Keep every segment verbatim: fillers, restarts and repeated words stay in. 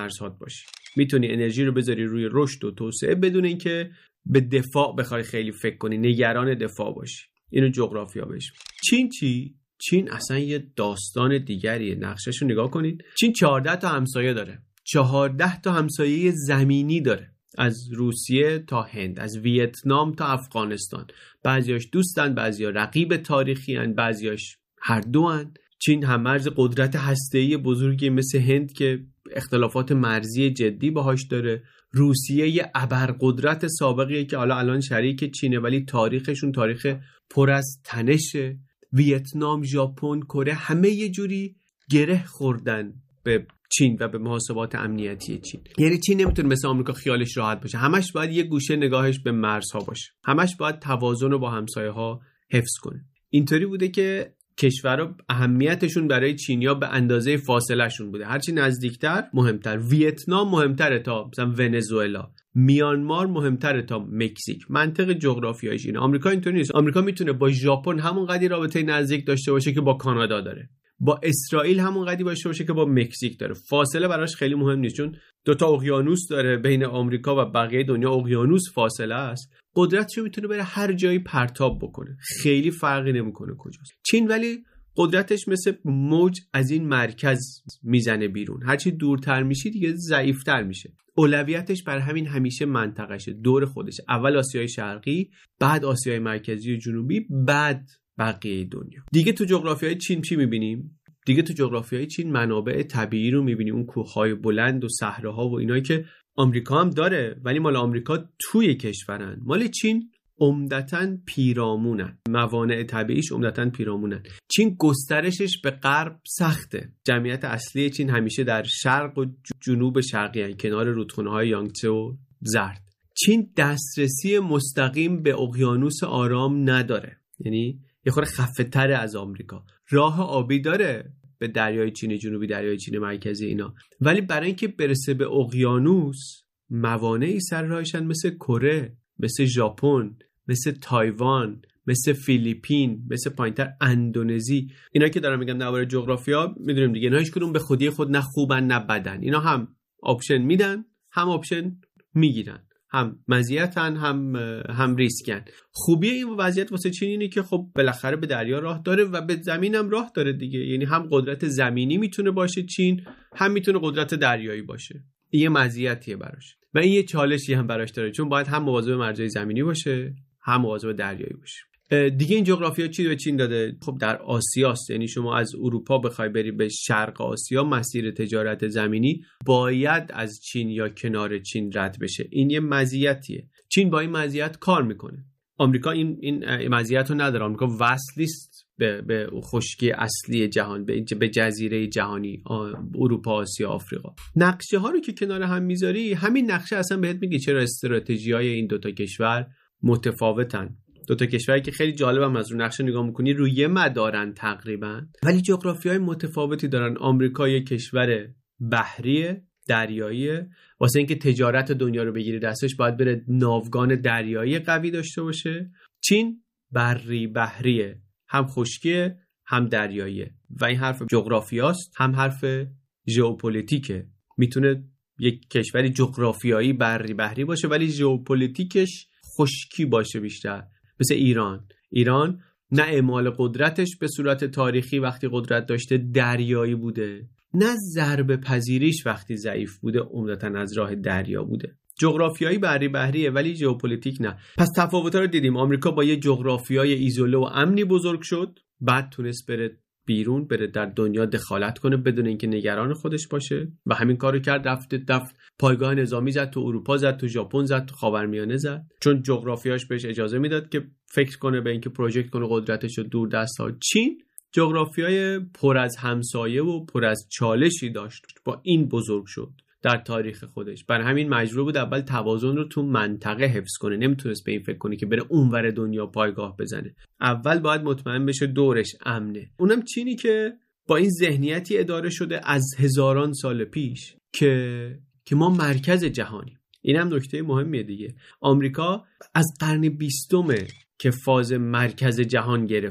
مرزهات باشی. میتونی انرژی رو بذاری روی رشد و توسعه بدون اینکه به دفاع بخوای خیلی فکر کنی، نگران دفاع باشی. اینو جغرافیا بهش. چین چی؟ چین اصلا یه داستان دیگریه. نقشه‌شو نگاه کنید. چین چهارده تا همسایه داره. چهارده تا همسایه زمینی داره. از روسیه تا هند، از ویتنام تا افغانستان. بعضیاش دوستن، بعضیا رقیب تاریخی ان، بعضیاش هر دو ان. چین هم مرز قدرت هسته‌ای بزرگی مثل هند که اختلافات مرزی جدی باهاش داره. روسیه یه ابرقدرت سابقیه که حالا الان شریک چینه ولی تاریخشون تاریخ پر از تنشه. ویتنام، ژاپن، کره همه یه جوری گره خوردن به چین و به محاسبات امنیتی چین. یعنی چین نمیتونه مثل آمریکا خیالش راحت باشه. همش باید یه گوشه نگاهش به مرزها باشه. همش باید توازن رو با همسایه‌ها حفظ کنه. اینطوری بوده که کشورها اهمیتشون برای چینیا به اندازه فاصله شون بوده. هرچی نزدیکتر مهمتر. ویتنام مهمتره تا مثلا ونزوئلا. میانمار مهمتره تا مکزیک. منطق جغرافیاییش اینه. آمریکا اینطوری نیست. آمریکا میتونه با ژاپن همون قدری رابطه نزدیک داشته باشه که با کانادا داره. با اسرائیل همون قدری باشه باشه که با مکزیک داره. فاصله براش خیلی مهم نیست چون دو تا اقیانوس داره بین آمریکا و بقیه دنیا. اقیانوس فاصله است. قدرتشو میتونه بره هر جایی پرتاب بکنه. خیلی فرقی نمیکنه کجاست. چین ولی قدرتش مثل موج از این مرکز میزنه بیرون. هرچی دورتر میشی دیگه ضعیفتر میشه. اولویتش بر همین همیشه منطقهشه، دور خودش. اول آسیای شرقی، بعد آسیای مرکزی و جنوبی، بعد بقیه دنیا. دیگه تو جغرافیای چین چی میبینیم؟ دیگه تو جغرافیای چین منابع طبیعی رو میبینیم. اون کوههای بلند و صحراها و اینایی که آمریکا هم داره ولی مال آمریکا توی کشورن. مال چین عمدتاً پیرامونن. موانع طبیعیش عمدتاً پیرامونن. چین گسترشش به غرب سخته. جمعیت اصلی چین همیشه در شرق و جنوب شرقی هن، کنار رودخونه‌های یانگتزه و زرد. چین دسترسی مستقیم به اقیانوس آرام نداره. یعنی یه خورده خفه‌تره از آمریکا. راه آبی داره به دریای چین جنوبی، دریای چین مرکزی اینا، ولی برای اینکه برسه به اقیانوس موانعی سر راهشن، مثل کره، مثل ژاپن، مثل تایوان، مثل فیلیپین، مثل پایینتر اندونزی. اینا که دارم میگم درباره جغرافیا میدونیم دیگه. اینا هیچ کدوم به خودی خود نه خوبن نه بدن. اینا هم آپشن میدن، هم آپشن میگیرن. هم مزیتن، هم هم ریسکن. خوبی این وضعیت واسه چین اینه که خب بالاخره به دریا راه داره و به زمین هم راه داره دیگه. یعنی هم قدرت زمینی میتونه باشه چین، هم میتونه قدرت دریایی باشه. این یه مزیتیه براش و این یه چالشی هم براش داره، چون باید هم مواظب مرزهای زمینی باشه، هم مواظب دریایی باشه. دیگه این جغرافیا چی به چین داده؟ خب در آسیاست. یعنی شما از اروپا بخوای بری به شرق آسیا، مسیر تجارت زمینی باید از چین یا کنار چین رد بشه. این یه مزیتیه. چین با این مزیت کار میکنه. آمریکا این این مزیت رو نداره. آمریکا وصل است به به خشکی اصلی جهان، به به جزیره جهانی اروپا، آسیا، آفریقا. نقشه ها رو که کنار هم میذاری، همین نقشه اصلا بهت میگه چرا استراتژی‌های این دوتا کشور متفاوتن. دو تا کشوری که خیلی جالبم از رو نقشه نگاه میکنی روی مدارن تقریبا، ولی جغرافیای متفاوتی دارن. آمریکا یک کشور بحریه، دریاییه. واسه اینکه تجارت دنیا رو بگیره دستش باید بره ناوگان دریایی قوی داشته باشه. چین بری بحریه، هم خشکیه هم دریاییه و این حرف جغرافیاست هم حرف ژئوپلیتیکه. میتونه یک کشوری جغرافیایی بری بحری باشه ولی ژئوپلیتیکش خشکی باشه بیشتر، مثل ایران. ایران نه اعمال قدرتش به صورت تاریخی وقتی قدرت داشته دریایی بوده، نه ضربه پذیریش وقتی ضعیف بوده عمدتاً از راه دریا بوده. جغرافیایی بری بحریه ولی ژئوپلیتیک نه. پس تفاوت‌ها رو دیدیم. آمریکا با یه جغرافیای ایزوله و امنی بزرگ شد، بعد تونست بره بیرون، بره در دنیا دخالت کنه بدون اینکه نگران خودش باشه و همین کارو کرد. رفت رفت پایگاه نظامی زد تو اروپا، زد تو ژاپن، زد تو خاورمیانه زد، چون جغرافیاش بهش اجازه میداد که فکر کنه به اینکه پروژکت کنه قدرتش رو دور دست‌ها. چین جغرافیای پر از همسایه و پر از چالشی داشت، با این بزرگ شد در تاریخ خودش. برای همین مجبور بود اول توازن رو تو منطقه حفظ کنه. نمیتونست به این فکر کنه که بره اونور دنیا پایگاه بزنه. اول باید مطمئن بشه دورش امنه. اونم چینی که با این ذهنیتی اداره شده از هزاران سال پیش که که ما مرکز جهانیم. اینم نکته مهمیه دیگه. آمریکا از قرن بیستم که فاز مرکز جهان گرفته.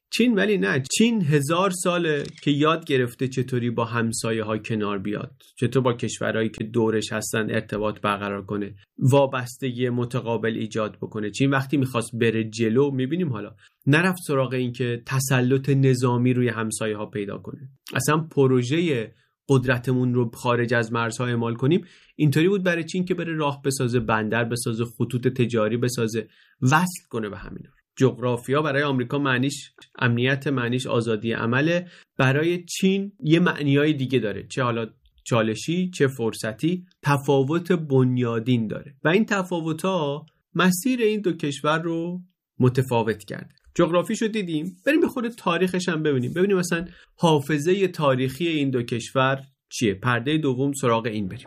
چین ولی نه، چین هزار ساله که یاد گرفته چطوری با همسایه ها کنار بیاد، چطور با کشورهایی که دورش هستن ارتباط برقرار کنه، وابستگی متقابل ایجاد بکنه. چین وقتی میخواست بره جلو، میبینیم حالا نرفت سراغ این که تسلط نظامی روی همسایه ها پیدا کنه. اصلا پروژه قدرتمون رو خارج از مرزها اعمال کنیم اینطوری بود برای چین که بره راه بسازه، بندر بسازه، خطوط تجاری بسازه، وصل کنه به همینا. جغرافیا برای آمریکا معنیش امنیت، معنیش آزادی عمله. برای چین یه معنیای دیگه داره، چه حالا چالشی چه فرصتی، تفاوت بنیادین داره و این تفاوت‌ها مسیر این دو کشور رو متفاوت کرده. جغرافیشو دیدیم، بریم به خود تاریخش هم ببینیم ببینیم مثلا حافظه تاریخی این دو کشور چیه. پرده دوم سراغ این بریم.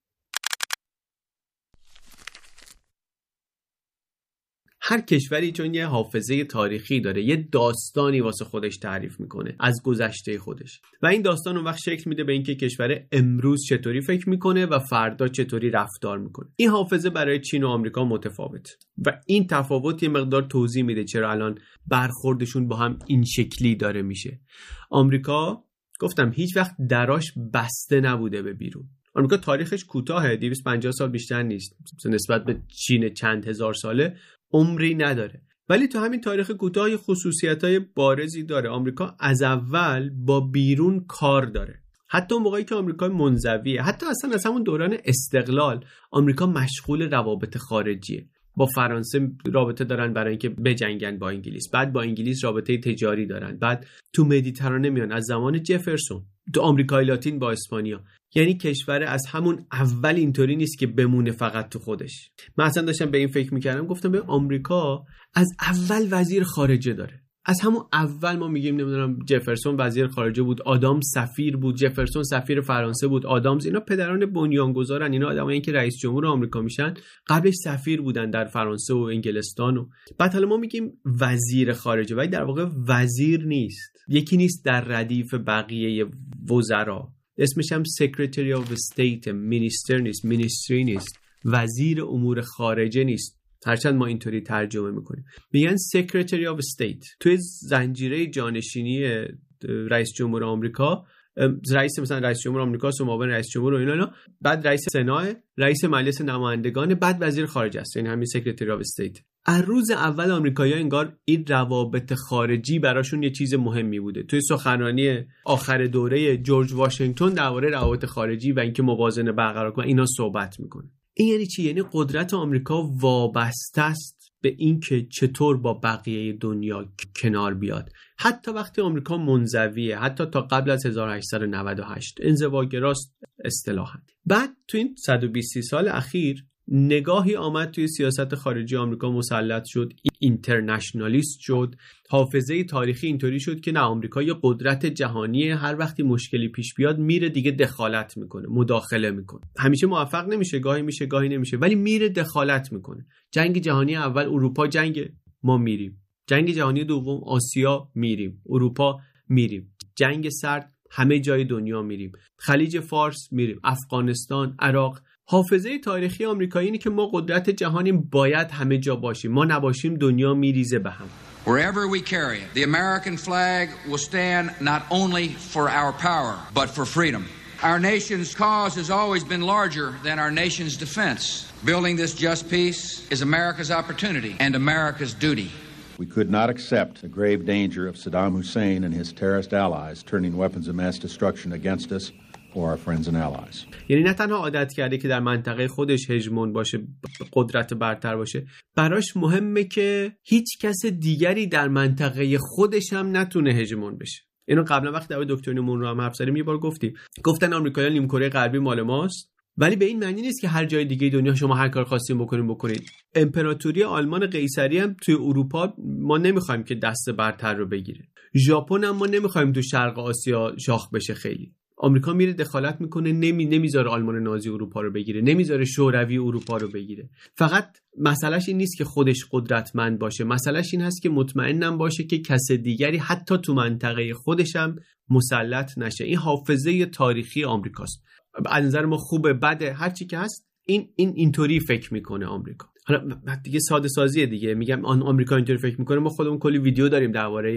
هر کشوری چون یه حافظه تاریخی داره، یه داستانی واسه خودش تعریف میکنه از گذشته خودش و این داستان اون وقت شکل میده به اینکه کشور امروز چطوری فکر میکنه و فردا چطوری رفتار میکنه. این حافظه برای چین و آمریکا متفاوت و این تفاوت یه مقدار توضیح میده چرا الان برخوردشون با هم این شکلی داره میشه. آمریکا گفتم هیچ وقت دراش بسته نبوده به بیرون. آمریکا تاریخش کوتاهه، دویست و پنجاه سال بیشتر نیست، نسبت به چین چند هزار ساله عمری نداره، ولی تو همین تاریخ کوتاه خصوصیت‌های بارزی داره. آمریکا از اول با بیرون کار داره، حتی اون موقعی که آمریکا منزویه، حتی اصلا از همون دوران استقلال آمریکا مشغول روابط خارجیه. با فرانسه رابطه دارن برای اینکه بجنگن با انگلیس، بعد با انگلیس رابطه تجاری دارن، بعد تو مدیترانه میان از زمان جفرسون، تو آمریکای لاتین با اسپانیا. یعنی کشور از همون اول اینطوری نیست که بمونه فقط تو خودش. من اصلا داشتم به این فکر میکردم، گفتم به آمریکا از اول وزیر خارجه داره. از همون اول ما میگیم نمیدونم جفرسون وزیر خارجه بود، آدامز سفیر بود، جفرسون سفیر فرانسه بود، آدامز اینا پدران بنیانگذارن، اینا آدمایی که رئیس جمهور آمریکا میشن قبلش سفیر بودن در فرانسه و انگلستان. و بعد حالا ما میگیم وزیر خارجه، ولی در واقع وزیر نیست، یکی نیست در ردیف بقیه وزرا، اسمش هم Secretary of State، مینیستر نیست، مینیستری نیست، وزیر امور خارجه نیست، هرچند ما اینطوری ترجمه میکنیم. میگن Secretary of State. توی زنجیره جانشینی رئیس جمهور آمریکا، رئیس مثلا رئیس جمهور آمریکا و معاون رئیس جمهور و اینا اینا، بعد رئیس سنا، رئیس مجلس نمایندگان، بعد وزیر خارجه است، یعنی همین Secretary of State. از روز اول آمریکایی‌ها انگار این روابط خارجی براشون یه چیز مهمی بوده. توی سخنرانی آخر دوره جورج واشنگتن درباره روابط خارجی و اینکه موازنه برقرار کنه اینا صحبت میکنه. این یعنی چی؟ یعنی قدرت آمریکا وابسته است به اینکه چطور با بقیه دنیا کنار بیاد. حتی وقتی آمریکا منزویه، حتی تا قبل از هزار و هشتصد و نود و هشت انزواگراست اصطلاحاً. بعد تو این صد و بیست سال اخیر نگاهی آمد توی سیاست خارجی آمریکا، مسلط شد، اینترنشنالیست شد، حافظه تاریخی اینطوری شد که نه، آمریکا یه قدرت جهانیه، هر وقتی مشکلی پیش بیاد میره دیگه دخالت میکنه، مداخله میکنه. همیشه موفق نمیشه، گاهی میشه گاهی نمیشه، ولی میره دخالت میکنه. جنگ جهانی اول اروپا جنگ، ما میریم. جنگ جهانی دوم آسیا میریم، اروپا میریم. جنگ سرد همه جای دنیا میریم، خلیج فارس میریم، افغانستان، عراق. حافظه تاریخی آمریکایی اینه که ما قدرت جهانیم، باید همه جا باشیم، ما نباشیم دنیا میریزه به هم. Wherever we carry it, the American flag will stand not only for our power, but for freedom. Our nation's cause has always been larger than our nation's defense. Building this just peace is America's opportunity and America's duty. We could not accept the grave danger of Saddam Hussein and his terrorist allies turning weapons of mass destruction against us or our friends and allies. یعنی نه تنها عادت کرده که در منطقه خودش هژمون باشه، قدرت برتر باشه، براش مهمه که هیچ کس دیگری در منطقه خودش هم نتونه هژمون بشه. اینو قبلا وقتی در دکترین مونرو هم حرف زدیم یه بار گفتیم، گفتن آمریکایی‌ها نیم کره غربی مال ماست، ولی به این معنی نیست که هر جای دیگه دنیا شما هر کار خواستین بکنین بکنید. امپراتوری آلمان قیصری هم توی اروپا ما نمیخوایم که دست برتر رو بگیره. ژاپن هم ما نمیخوایم تو شرق آسیا شاخ بشه خیلی. آمریکا میره دخالت میکنه، نمی نمیذاره آلمان نازی اروپا رو بگیره، نمیذاره شوروی اروپا رو بگیره. فقط مسئلهش این نیست که خودش قدرتمند باشه، مسئلهش این هست که مطمئنم باشه که کس دیگری حتی تو منطقه خودش هم مسلط نشه. این حافظه تاریخی آمریکاست. از نظر ما خوبه بده هر چی که هست، این این اینطوری فکر میکنه آمریکا. حالا دیگه ساده سازیه دیگه، میگم آن آمریکا اینطوری فکر میکنه، ما خودمون کلی ویدیو داریم درباره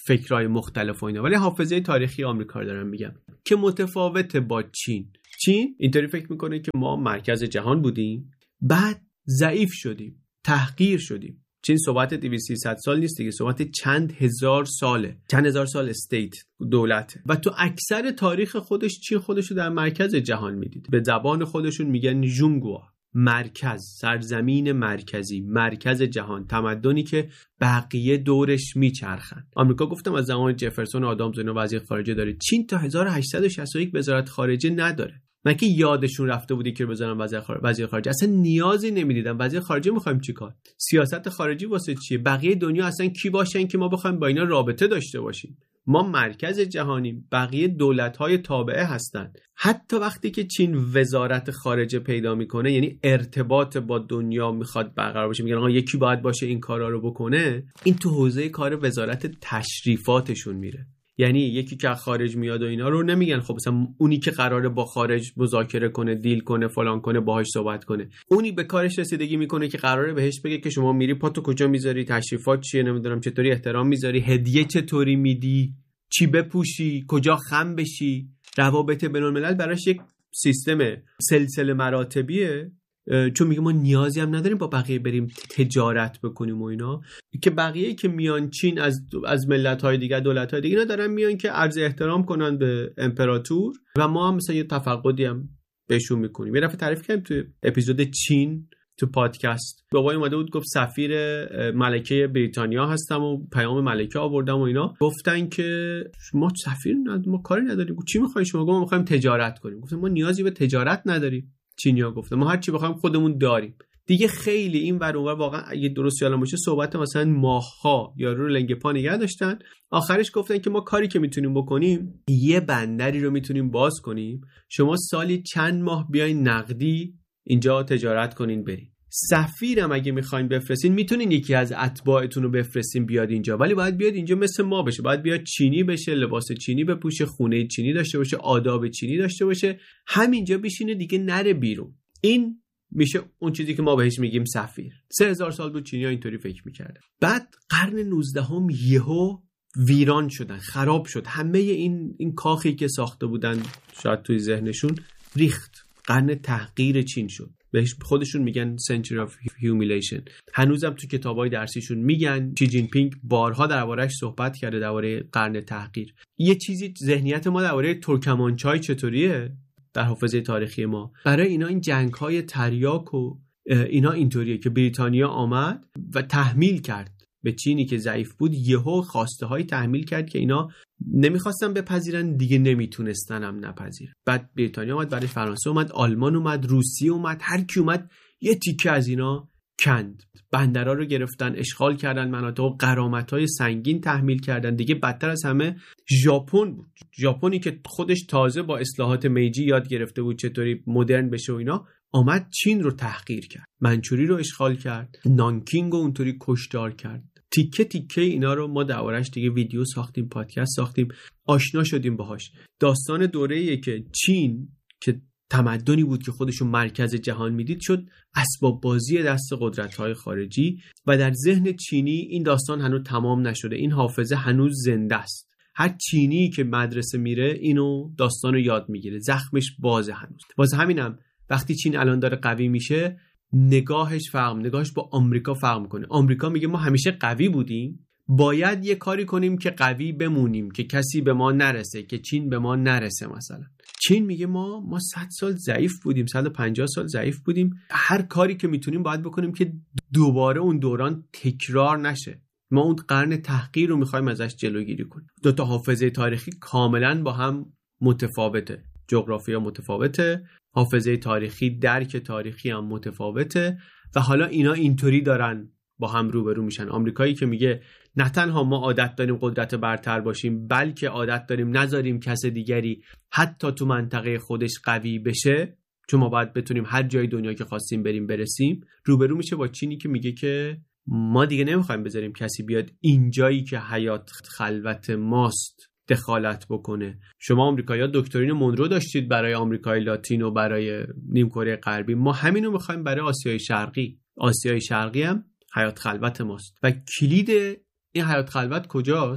فکرای مختلف و اینا، ولی حافظه تاریخی آمریکا رو دارم میگم که متفاوته با چین. چین اینطوری فکر میکنه که ما مرکز جهان بودیم، بعد ضعیف شدیم، تحقیر شدیم. چین صحبت دویست سیصد سال نیست دیگه، صحبت چند هزار ساله، چند هزار سال استیت دولته و تو اکثر تاریخ خودش چین خودشو در مرکز جهان میدید. به زبان خودشون میگن ژونگوا، مرکز، سرزمین مرکزی، مرکز جهان، تمدنی که بقیه دورش میچرخن. آمریکا گفتم از زمان جفرسون و آدامز اینا وزیر خارجه داره، چین تا هزار و هشتصد و شصت و یک وزارت خارجه نداره. من که یادشون رفته بودی که بزنن وزیر خارجه، وزیر خارجه اصلا نیازی نمیدیدن. وزیر خارجه میخوایم چیکار؟ سیاست خارجی واسه چیه؟ بقیه دنیا اصلا کی باشن که ما بخوایم با اینا رابطه داشته باشیم؟ ما مرکز جهانیم، بقیه دولت‌های تابعه هستن. حتی وقتی که چین وزارت خارجه پیدا میکنه، یعنی ارتباط با دنیا میخواد برقرار باشه، میگن آقا یکی باید باشه این کارا رو بکنه، این تو حوزه کار وزارت تشریفاتشون میره. یعنی یکی که خارج میاد و اینا رو نمیگن خب مثلا اونی که قراره با خارج مذاکره کنه، دیل کنه، فلان کنه، باهاش صحبت کنه، اونی به کارش رسیدگی میکنه که قراره بهش بگه که شما میری پاتو کجا میذاری، تشریفات چیه، نمیدونم چطوری احترام میذاری، هدیه چطوری میدی، چی بپوشی، کجا خم بشی. روابط بین الملل براش یک سیستم سلسله مراتبیه، چون میگه ما نیازی هم نداریم با بقیه بریم تجارت بکنیم و اینا، که بقیه که میان چین از از ملت‌های دیگه، دولت‌های دیگه اینا دارن میان که عرض احترام کنن به امپراتور و ما هم مثلا یه تفقدی هم بهشون میکنیم. یه دفعه تعریف کردیم تو اپیزود چین تو پادکست، بابای اومده بود گفت سفیر ملکه بریتانیا هستم و پیام ملکه آوردم و اینا، گفتن که ما سفیر نداریم، ما کاری نداریم. چی می‌خواید شما؟ ما می‌خوایم تجارت کنیم. گفتم ما نیازی به تجارت نداریم. چینی‌ها گفتن ما هر چی بخوایم خودمون داریم. دیگه خیلی این ور اون ور واقعا اگه درست یادم باشه صحبت مثلا ماه‌ها یا رو لنگ پا نگه داشتن. آخرش گفتن که ما کاری که میتونیم بکنیم یه بندری رو میتونیم باز کنیم، شما سالی چند ماه بیاین نقدی اینجا تجارت کنین برین. سفیرم اگه میخواین بفرستین میتونین یکی از اتباعتون رو بفرستین بیاد اینجا، ولی باید بیاد اینجا مثل ما بشه، باید بیاد چینی بشه، لباس چینی بپوشه، خونه چینی داشته باشه، آداب چینی داشته باشه، همینجا بشینه دیگه نره بیرون. این میشه اون چیزی که ما بهش میگیم سفیر. سه هزار سال بود چینی‌ها اینطوری فکر میکردن. بعد قرن نوزدهم یهو ویران شدن، خراب شد. همه این این کاخی که ساخته بودن شاید توی ذهنشون ریخت. قرن تحقیر چین شد. بهش خودشون میگن century of humiliation. هنوزم تو کتابای درسیشون میگن. شی جین پینگ بارها درباره‌اش صحبت کرده، درباره قرن تحقیر. یه چیزی ذهنیت ما درباره ترکمانچای چطوریه در حافظه تاریخی ما. برای اینا این جنگ‌های تریاک و اینا اینطوریه که بریتانیا آمد و تحمیل کرد به چینی که ضعیف بود، یهو خواسته های تحمیل کرد که اینا نمیخواستن بپذیرن، دیگه نمیتونستن هم نپذیرن. بعد بریتانیا اومد، بعد فرانسه اومد، آلمان اومد، روسیه اومد، هر کی اومد یه تیکه از اینا کند. بندرها رو گرفتن، اشغال کردن مناطق، غرامت‌های سنگین تحمیل کردن. دیگه بدتر از همه ژاپن بود. ژاپنی که خودش تازه با اصلاحات میجی یاد گرفته بود چطوری مدرن بشه و اینا، آمد چین رو تحقیر کرد، منچوری رو اشغال کرد، نانکینگ رو اونطوری کشتار کرد. تیکه تیکه اینا رو ما دربارش دیگه ویدیو ساختیم، پادکست ساختیم، آشنا شدیم باهاش. داستان دوره‌ایه که چین که تمدنی بود که خودشو مرکز جهان میدید شد اسباب بازی دست قدرت‌های خارجی و در ذهن چینی این داستان هنوز تمام نشده، این حافظه هنوز زنده است. هر چینی که مدرسه میره اینو داستانو یاد میگیره، زخمش بازه هنوز. واسه همینم وقتی چین الان داره قوی میشه نگاهش فرق، نگاهش با آمریکا فرق میکنه. آمریکا میگه ما همیشه قوی بودیم، باید یه کاری کنیم که قوی بمونیم، که کسی به ما نرسه، که چین به ما نرسه. مثلا چین میگه ما ما صد سال ضعیف بودیم، صد و پنجاه سال ضعیف بودیم، هر کاری که میتونیم باید بکنیم که دوباره اون دوران تکرار نشه. ما اون قرن تحقیر رو میخوایم ازش جلوگیری کنیم. دو تا حافظه تاریخی کاملا با هم متفاوته، جغرافیا متفاوته، حافظه تاریخی، درک تاریخی هم متفاوته و حالا اینا اینطوری دارن با هم روبرو میشن. آمریکایی که میگه نه تنها ما عادت داریم قدرت برتر باشیم، بلکه عادت داریم نذاریم کس دیگری حتی تو منطقه خودش قوی بشه، چون ما باید بتونیم هر جای دنیا که خواستیم بریم برسیم. روبرو میشه با چینی که میگه که ما دیگه نمیخوایم بذاریم کسی بیاد اینجایی که حیات خلوت ماست دخالت بکنه. شما آمریکایی‌ها دکترین مونرو داشتید برای آمریکای لاتین و برای نیمکره غربی، ما همینو میخوایم برای آسیای شرقی. آسیای شرقی هم حیات خلوت ماست و کلید این حیات خلوت کجاست؟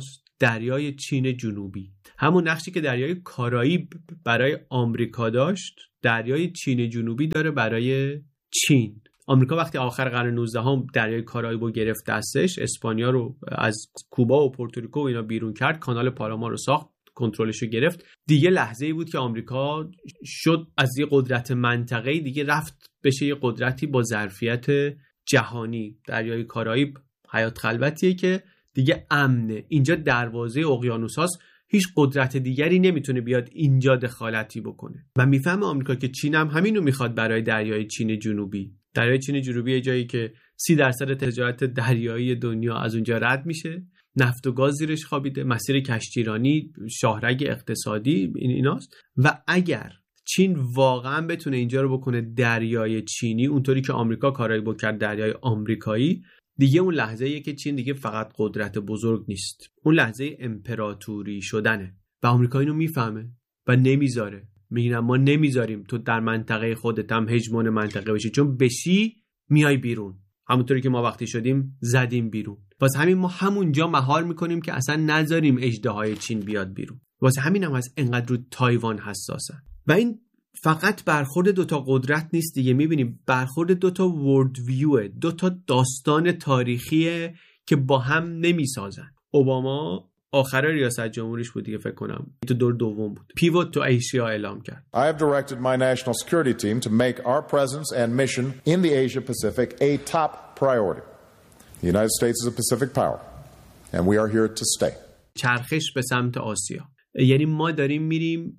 دریای چین جنوبی. همون نقشی که دریای کارائیب برای آمریکا داشت، دریای چین جنوبی داره برای چین. آمریکا وقتی آخر قرن نوزدهم دریای کارائیب رو گرفت دستش، اسپانیا رو از کوبا و پورتوریکو و اینا بیرون کرد، کانال پاناما رو ساخت، کنترلش رو گرفت، دیگه لحظه‌ای بود که آمریکا شد از یه قدرت منطقه‌ای دیگه رفت بشه یه قدرتی با ظرفیت جهانی. دریای کارائیب حیات خلوتیه که دیگه امنه، اینجا دروازه اقیانوس هاست، هیچ قدرت دیگری نمیتونه بیاد اینجا دخالتی بکنه. و میفهمه آمریکا که چین هم همینو میخواد برای دریای چین جنوبی. دریای چین جنوبی یه جایی که سی درصد تجارت دریایی دنیا از اونجا رد میشه، نفت و گاز زیرش خوابیده، مسیر کشتیرانی، شاهرگ اقتصادی این ایناست. و اگر چین واقعا بتونه اینجا رو بکنه دریای چینی، اونطوری که آمریکا کارایی با کرد دریای آمریکایی، دیگه اون لحظه‌ایه که چین دیگه فقط قدرت بزرگ نیست، اون لحظه امپراتوری شدنه. و آمریکا اینو میفهمه و نمیذاره. میگن ما نمیذاریم تو در منطقه خودت هم هژمون منطقه بشی، چون بشی میای بیرون، همونطوری که ما وقتی شدیم زدیم بیرون. واسه همین ما همونجا مهار میکنیم که اصلا نذاریم اژدهای چین بیاد بیرون. واسه همین هم از انقدر رو تایوان حساسن. و این فقط برخورد دوتا قدرت نیست دیگه، میبینیم برخورد دوتا ورد ویوه، دوتا داستان تاریخیه که با هم نمیسازن. اوباما آخر ریاست جمهوریش بود دیگه، فکر کنم تو دور دوم بود، پیوت تو ایشیا اعلام کرد. I have directed my national security team to make our presence and mission in the Asia Pacific a top priority. The United States is a Pacific power and we are here to stay. چرخش به سمت آسیا، یعنی ما داریم میریم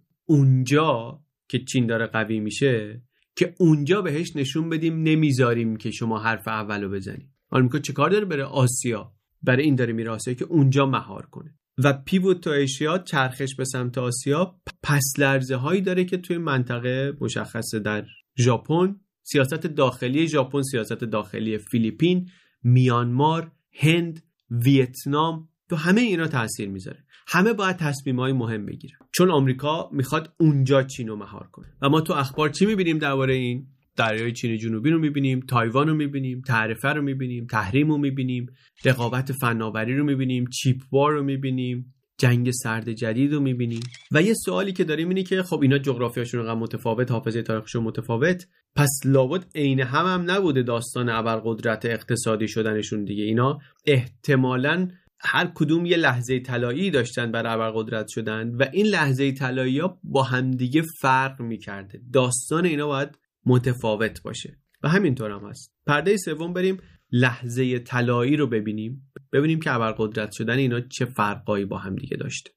اونجا که چین داره قوی میشه که اونجا بهش نشون بدیم نمیذاریم که شما حرف اولو بزنید. آمریکا چه کار داره بره آسیا؟ برای این داره میره آسیا که اونجا مهار کنه. و پیوت تو ایشیا، چرخش به سمت آسیا، پس لرزه هایی داره که توی منطقه مشخصه، در ژاپن، سیاست داخلی ژاپن، سیاست داخلی فیلیپین، میانمار، هند، ویتنام، تو همه اینا تاثیر میذاره. همه باید تصمیمای مهم بگیرن چون آمریکا میخواد اونجا چینو مهار کنه. و ما تو اخبار چی میبینیم درباره این؟ دریای چین جنوبی رو میبینیم، تایوان رو میبینیم، تعرفه رو میبینیم، تحریم رو میبینیم، رقابت فناوری رو میبینیم، چیپ وار رو میبینیم، جنگ سرد جدید رو میبینیم. و یه سوالی که داریم اینه که خب اینا جغرافیاشون انقدر متفاوت، حافظه تاریخشون متفاوت، پس لابد عین هم هم نبوده داستان ابرقدرت اقتصادی شدنشون دیگه. اینا احتمالاً هر کدوم یه لحظه طلایی داشتن برای ابرقدرت شدن و این لحظه طلایی ها با همدیگه فرق میکرده. داستان اینا باید متفاوت باشه و همینطور هم هست. پرده سوم بریم لحظه طلایی رو ببینیم، ببینیم که ابرقدرت شدن اینا چه فرقایی با هم دیگه داشته.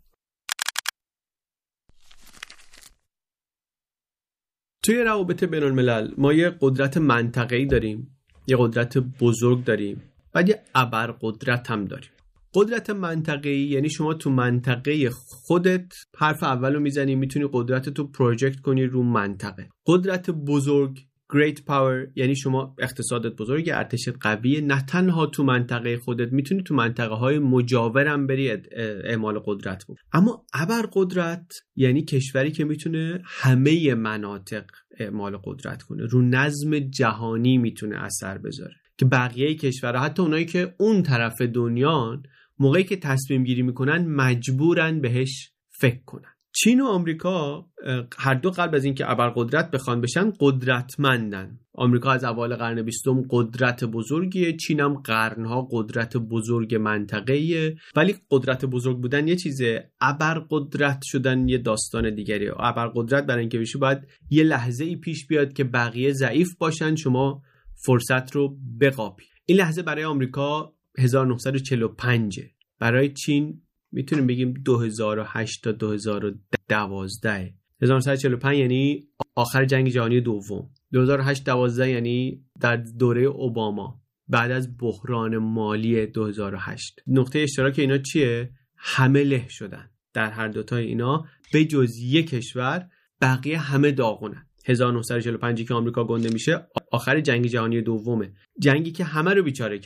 توی روابط بین الملل ما یه قدرت منطقه‌ای داریم، یه قدرت بزرگ داریم، بعد یه ابرقدرت هم داریم. قدرت منطقه‌ای یعنی شما تو منطقه خودت حرف اولو میزنی، میتونی قدرتتو پروژکت کنی رو منطقه. قدرت بزرگ، great power، یعنی شما اقتصادت بزرگه، ارتشت قویه، نه تنها تو منطقه خودت، میتونی تو منطقه های مجاورم بری اعمال قدرت بود. اما ابرقدرت یعنی کشوری که میتونه همه مناطق اعمال قدرت کنه، رو نظم جهانی میتونه اثر بذاره که بقیه کشورها، حتی اونایی که اون طرف دنیان، موقعی که تصمیم گیری میکنن مجبورن بهش فکر کنن. چین و آمریکا هر دو قبل از اینکه ابرقدرت بخوان بشن قدرتمندن. آمریکا از اوایل قرن بیستم قدرت بزرگیه، چین هم قرنها قدرت بزرگ منطقه‌ایه. ولی قدرت بزرگ بودن یه چیزه، ابرقدرت شدن یه داستان دیگریه. ابرقدرت برای اینکه بشی باید یه لحظه ای پیش بیاد که بقیه ضعیف باشن، شما فرصت رو بقاپی. این لحظه برای آمریکا هزار و نهصد و چهل و پنج، برای چین میتونیم بگیم دو هزار و هشت تا دو هزار و دوازده. هزار و نهصد و چهل و پنج یعنی آخر جنگ جهانی دوم، دو هزار و هشت دوازده یعنی در دوره اوباما بعد از بحران مالی دو هزار و هشت. نقطه اشتراک اینا چیه؟ همه له شدن در هر دوتای اینا به جز یک کشور، بقیه همه داغونن. هزار و نهصد و چهل و پنج که آمریکا گنده میشه آخر جنگ جهانی دومه، جنگی که همه رو بیچاره کرده.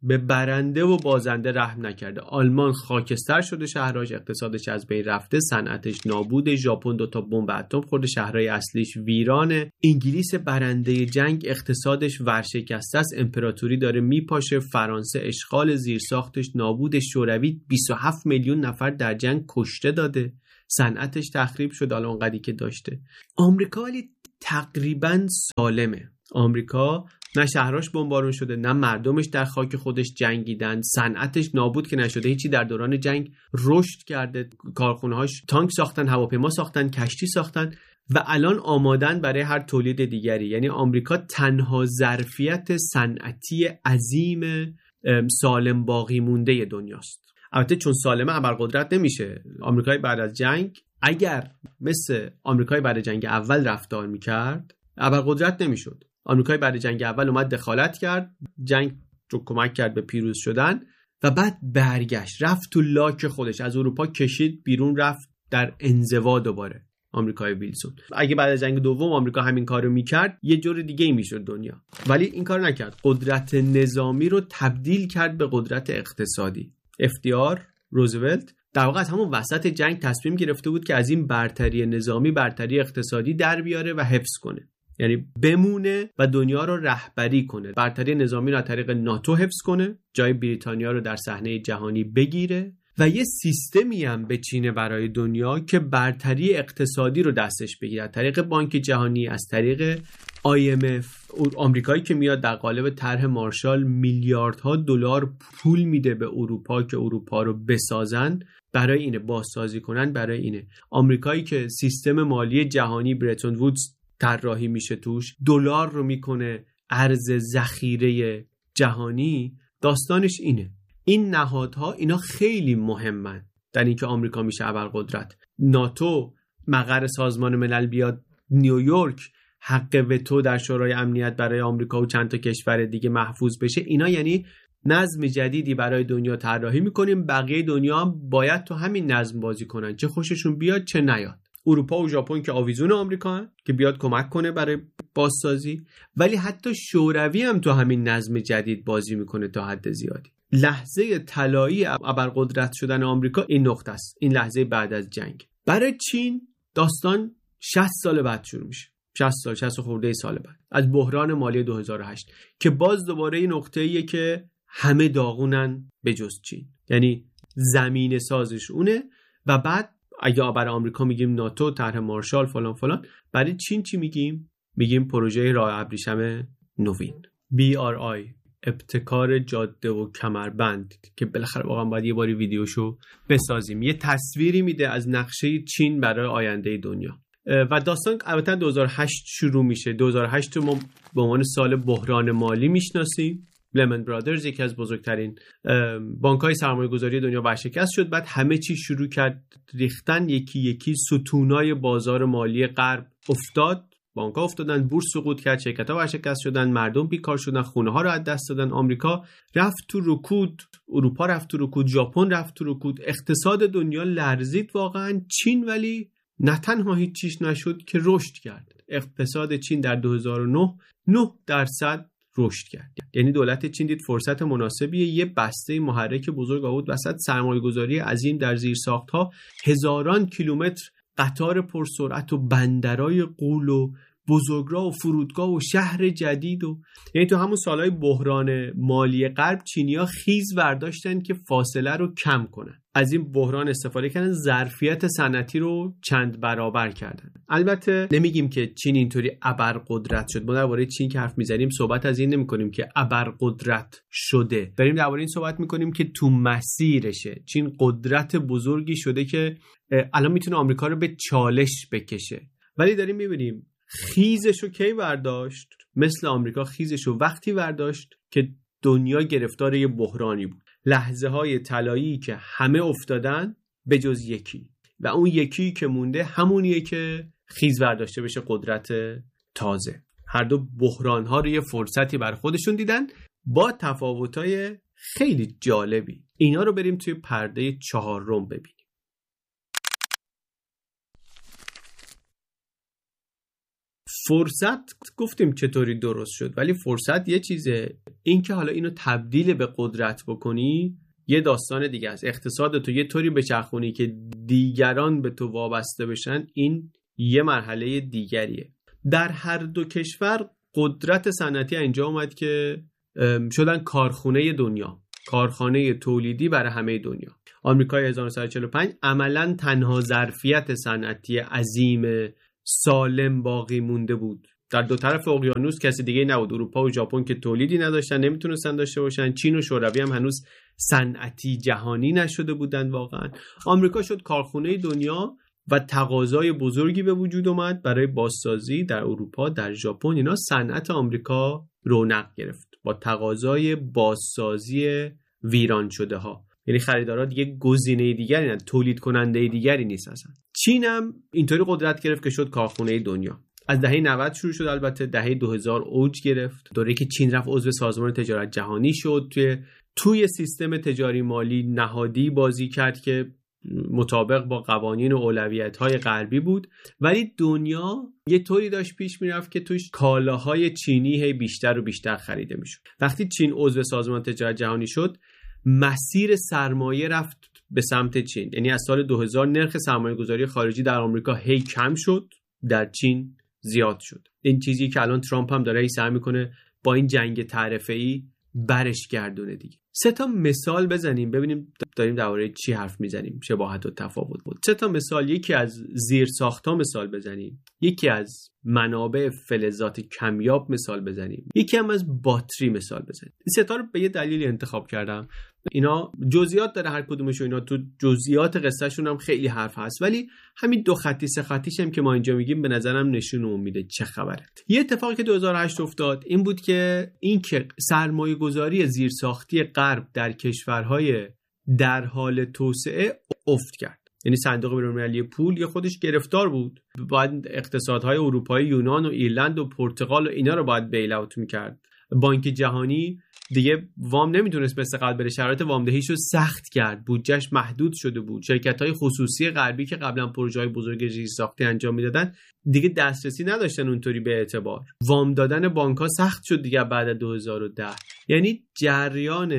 به برنده و بازنده رحم نکرده. آلمان خاکستر شده، شهرهاش اقتصادش از بین رفته، صنعتش نابوده، ژاپن دو تا بمب اتم خورده، شهرهای اصلیش ویرانه. انگلیس برنده جنگ اقتصادش ورشکسته است، امپراتوری داره میپاشه، فرانسه اشغال، زیرساختش نابوده، شوروی بیست و هفت میلیون نفر در جنگ کشته داده، صنعتش تخریب شد الان اونقدری که داشته. آمریکا ولی تقریبا سالمه. آمریکا نه شهراش بمبارون شده، نه مردمش در خاک خودش جنگیدن، صنعتش نابود که نشده، هیچی در دوران جنگ رشد کرده، کارخونه‌هاش تانک ساختن، هواپیما ساختن، کشتی ساختن و الان آمادن برای هر تولید دیگری. یعنی آمریکا تنها ظرفیت صنعتی عظیم سالم باقی مونده دنیاست. البته چون سالمه ابرقدرت نمیشه. آمریکای بعد از جنگ اگر مثل آمریکای بعد جنگ اول رفتار میکرد ابرقدرت نمیشد. آمریکای بعد جنگ اول اومد دخالت کرد، جنگ رو کمک کرد به پیروز شدن و بعد برگشت، رفت تو لاک خودش، از اروپا کشید بیرون، رفت در انزوا دوباره. آمریکای ویلسون اگه بعد از جنگ دوم آمریکا همین کارو میکرد یه جور دیگه ای میشد دنیا، ولی این کار نکرد. قدرت نظامی رو تبدیل کرد به قدرت اقتصادی. اف دی آر روزولت در واقع از همون وسط جنگ تصمیم گرفته بود که از این برتری نظامی برتری اقتصادی در بیاره و حفظ کنه، یعنی بمونه و دنیا رو رهبری کنه. برتری نظامی رو از طریق ناتو حفظ کنه، جای بریتانیا رو در صحنه جهانی بگیره و یه سیستمی هم بچینه برای دنیا که برتری اقتصادی رو دستش بگیره، از طریق بانک جهانی، از طریق آی ام اف. آمریکایی که میاد در قالب طرح مارشال میلیاردها دلار پول میده به اروپا که اروپا رو بسازن، برای اینه بازسازی کنن. برای اینه آمریکایی که سیستم مالی جهانی برتون وودز طراحی میشه، توش دلار رو میکنه ارز ذخیره جهانی. داستانش اینه. این نهادها اینا خیلی مهمن در اینکه آمریکا میشه ابرقدرت. ناتو مقر سازمان ملل بیاد نیویورک، حق وتو در شورای امنیت برای آمریکا و چند تا کشور دیگه محفوظ بشه، اینا یعنی نظم جدیدی برای دنیا طراحی میکنیم، بقیه دنیا هم باید تو همین نظم بازی کنن، چه خوششون بیاد چه نیاد. اروپا و ژاپن که آویزون آمریکا هن که بیاد کمک کنه برای بازسازی، ولی حتی شوروی هم تو همین نظم جدید بازی میکنه تا حد زیادی. لحظه طلایی ابرقدرت شدن آمریکا این نقطه است، این لحظه بعد از جنگ. برای چین داستان شصت سال بعد شروع میشه، شصت سال، شصت خورده سال بعد از بحران مالی دو هزار و هشت که باز دوباره این نقطه‌ایه که همه داغونن به جز چین، یعنی زمین سازش اونه. و بعد اگه برای آمریکا میگیم ناتو، طرح مارشال، فلان فلان، برای چین چی میگیم؟ میگیم پروژه راه ابریشم نوین، بی آر آی، ابتکار جاده و کمربند، که بالاخره واقعا باید یه باری ویدیوشو بسازیم. یه تصویری میده از نقشه چین برای آینده دنیا. و داستان البته دو هزار و هشت شروع میشه. دو هزار و هشت ما به عنوان سال بحران مالی میشناسیم. لمن برادرز یکی از بزرگترین بانک‌های سرمایه‌گذاری دنیا ورشکست شد. بعد همه چی شروع کرد ریختن، یکی یکی ستونای بازار مالی غرب افتاد، بانک‌ها افتادن، بورس سقوط کرد، شرکت‌ها ورشکست شدن، مردم بیکار شدن، خونه‌ها رو از دست دادن، آمریکا رفت تو رکود، اروپا رفت تو رکود، ژاپن رفت تو رکود، اقتصاد دنیا لرزید واقعا. چین ولی نه تنها هیچ چیز نشد که رشد کرد. اقتصاد چین در دو هزار و نه نه درصد رشد کرد. یعنی دولت چین دید فرصت مناسبیه، یه بسته محرک بزرگ آورد وسط، سرمایه‌گذاری عظیم در زیرساخت‌ها، هزاران کیلومتر قطار پرسرعت و بندرای غول و بزرگراه و فرودگاه و شهر جدید. و یعنی تو همون سالهای بحران مالی غرب چینی‌ها خیز برداشتن که فاصله رو کم کنن، از این بحران استفاده کردن، ظرفیت صنعتی رو چند برابر کردن. البته نمیگیم که چین اینطوری ابرقدرت شد. ما درباره چین که حرف میزنیم صحبت از این نمی‌کنیم که ابرقدرت شده، داریم درباره این صحبت می‌کنیم که تو مسیرشه. چین قدرت بزرگی شده که الان میتونه آمریکا رو به چالش بکشه، ولی داریم می‌بینیم خیزشو کی برداشت؟ مثل آمریکا خیزشو وقتی برداشت که دنیا گرفتار یه بحرانی بود، لحظه های طلایی که همه افتادن به جز یکی، و اون یکی که مونده همونیه که خیز برداشته بشه قدرت تازه. هر دو بحران ها رو یه فرصتی بر خودشون دیدن با تفاوت‌های خیلی جالبی. اینا رو بریم توی پرده چهارم ببینیم. فرصت گفتیم چطوری درست شد، ولی فرصت یه چیزه، این که حالا اینو تبدیل به قدرت بکنی یه داستان دیگه است. اقتصادتو یه طوری بچرخونی که دیگران به تو وابسته بشن، این یه مرحله دیگریه. در هر دو کشور قدرت صنعتی اینجا اومد که شدن کارخونه دنیا، کارخانه تولیدی برای همه دنیا. آمریکای هزار و نهصد و چهل و پنج عملاً تنها ظرفیت صنعتی عظیم سالم باقی مونده بود. در دو طرف اقیانوس کسی دیگه نبود. اروپا و ژاپن که تولیدی نداشتن، نمیتونستن داشته باشن. چین و شوروی هم هنوز صنعتی جهانی نشده بودن واقعا. آمریکا شد کارخونه دنیا و تقاضای بزرگی به وجود اومد برای بازسازی. در اروپا، در ژاپن، اینا صنعت آمریکا رونق گرفت با تقاضای بازسازی ویران شده ها. یعنی خریدارا دیگه گزینه دیگری نه، تولید کننده دیگری نیست اصلا. چین هم اینطوری قدرت گرفت که شد کارخونه دنیا. از دهه نود شروع شد، البته دهه دو هزار اوج گرفت، دوره‌ای که چین رفت عضو سازمان تجارت جهانی شد، توی توی سیستم تجاری مالی نهادی بازی کرد که مطابق با قوانین و اولویت‌های غربی بود، ولی دنیا یه طوری داشت پیش میرفت که توش کالاهای چینی هی بیشتر و بیشتر خریده میشد. وقتی چین عضو سازمان تجارت جهانی شد، مسیر سرمایه رفت به سمت چین. یعنی از سال دو هزار نرخ سرمایه‌گذاری خارجی در آمریکا هی کم شد، در چین زیاد شد. این چیزی که الان ترامپ هم داره سعی میکنه با این جنگ تعرفه‌ای برش گردونه دیگه. سه تا مثال بزنیم ببینیم داریم درباره چی حرف میزنیم، شباهت و تفاوت بود. سه تا مثال، یکی از زیرساخت‌ها مثال بزنیم، یکی از منابع فلزات کمیاب مثال بزنیم، یکی هم از باتری مثال بزنیم. این سه تا رو به یه دلیلی انتخاب کردم. اینا جزئیات داره هر کدومش و اینا تو جزئیات قصهشون هم خیلی حرف هست، ولی همین دو خطی سه خطیش هم که ما اینجا میگیم به نظرم نشون میده چه خبره. یه اتفاقی که دو هزار و هشت افتاد این بود که این که سرمایه گذاری زیرساختی غرب در کشورهای در حال توسعه افت کرد. یعنی صندوق بین‌المللی پول یه خودش گرفتار بود، باید اقتصادهای اروپایی، یونان و ایرلند و پرتغال و اینا رو باید بیل اوت میکرد. بانک جهانی دیگه وام نمیتونست مثل قبل بره، شرایط وامدهیشو سخت کرد، بودجهش محدود شده بود. شرکت‌های خصوصی غربی که قبلا پروژه‌های بزرگ زیرساختی انجام میدادن دیگه دسترسی نداشتن اونطوری به اعتبار. وام دادن بانک‌ها سخت شد دیگه بعد از دو هزار و ده. یعنی جریان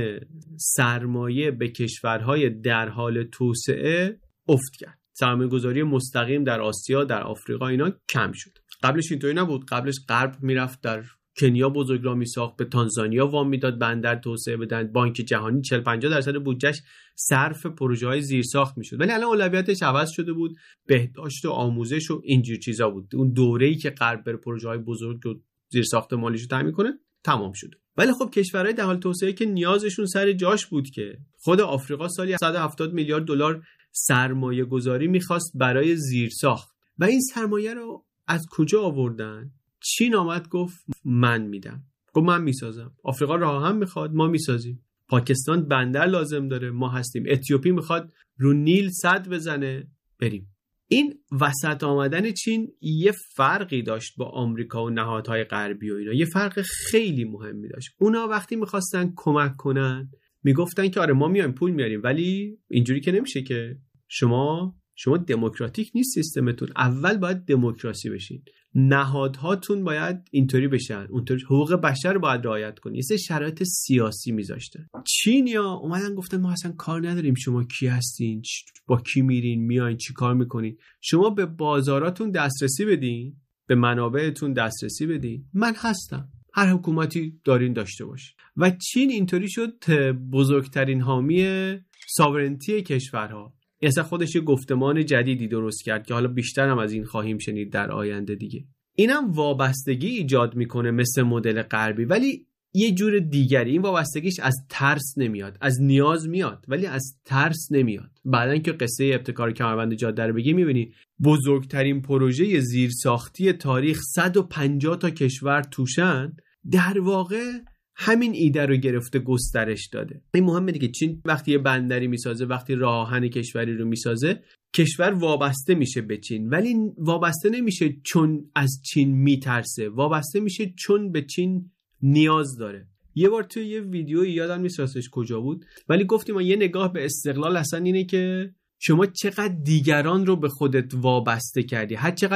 سرمایه به کشورهای در حال توسعه افت کرد. سرمایه‌گذاری مستقیم در آسیا، در آفریقا اینا کم شد. قبلش اینطوری نبود. قبلش غرب میرفت در کنیا بزرگرامی ساخت، به تانزانیا وام میداد بندر توسعه بدن. بانک جهانی چهل پنجاه درصد بودجهش صرف پروژه‌های زیرساخت میشد، ولی الان اولویتش عوض شده بود، بهداشت و آموزش و اینجور چیزا بود. اون دوره‌ای که غرب بر پروژه‌های بزرگ و زیرساخت مالیشو تامین کنه تمام شده. ولی خب کشورهای در حال توسعه که نیازشون سر جاش بود که خود آفریقا سالی صد و هفتاد میلیارد دلار سرمایه گذاری میخواست برای زیرساخت و این سرمایه رو از کجا آوردن؟ چین آمد گفت من میدم، گفت من میسازم. آفریقا راه هم میخواد، ما میسازیم. پاکستان بندر لازم داره، ما هستیم. اتیوپی میخواد رو نیل سد بزنه، بریم. این وسط آمدن چین یه فرقی داشت با آمریکا و نهادهای غربی و اینا، یه فرق خیلی مهمی داشت. اونا وقتی میخواستن کمک کنن میگفتن که آره ما میایم پول میاریم، ولی اینجوری که نمیشه که شما شما دموکراتیک نیست سیستمتون، اول باید دموکراسی بشین، نهادهاتون باید اینطوری بشن، اونطوری حقوق بشر رو باید رعایت کنین، یه شرایط سیاسی میذاشته. چینیا اومدن گفتن ما اصلا کار نداریم شما کی هستین، با کی میرین میاین چی کار میکنین، شما به بازاراتون دسترسی بدین، به منابعتون دسترسی بدین، من هستم، هر حکومتی دارین داشته باشه. و چین اینطوری شد بزرگترین حامی ساورنتی کشورها. اصلا خودش یه گفتمان جدیدی درست کرد که حالا بیشتر هم از این خواهیم شنید در آینده دیگه. اینم وابستگی ایجاد میکنه مثل مدل غربی، ولی یه جور دیگری. این وابستگیش از ترس نمیاد، از نیاز میاد ولی از ترس نمیاد. بعدن که قصه ابتکار کمربند جاده رو بگی میبینی بزرگترین پروژه زیرساختی تاریخ صد و پنجاه تا کشور توشن، در واقع همین ایده رو گرفته گسترش داده. این مهمه دیگه. چین وقتی یه بندری میسازه، وقتی راه آهن کشوری رو میسازه، کشور وابسته میشه به چین، ولی وابسته نمیشه چون از چین میترسه، وابسته میشه چون به چین نیاز داره. یه بار توی یه ویدیویی یادم نیست راستش کجا بود، ولی گفتیم یه نگاه به استقلال اصلا اینه که شما چقدر دیگران رو به خودت وابسته کردی، هر چقدر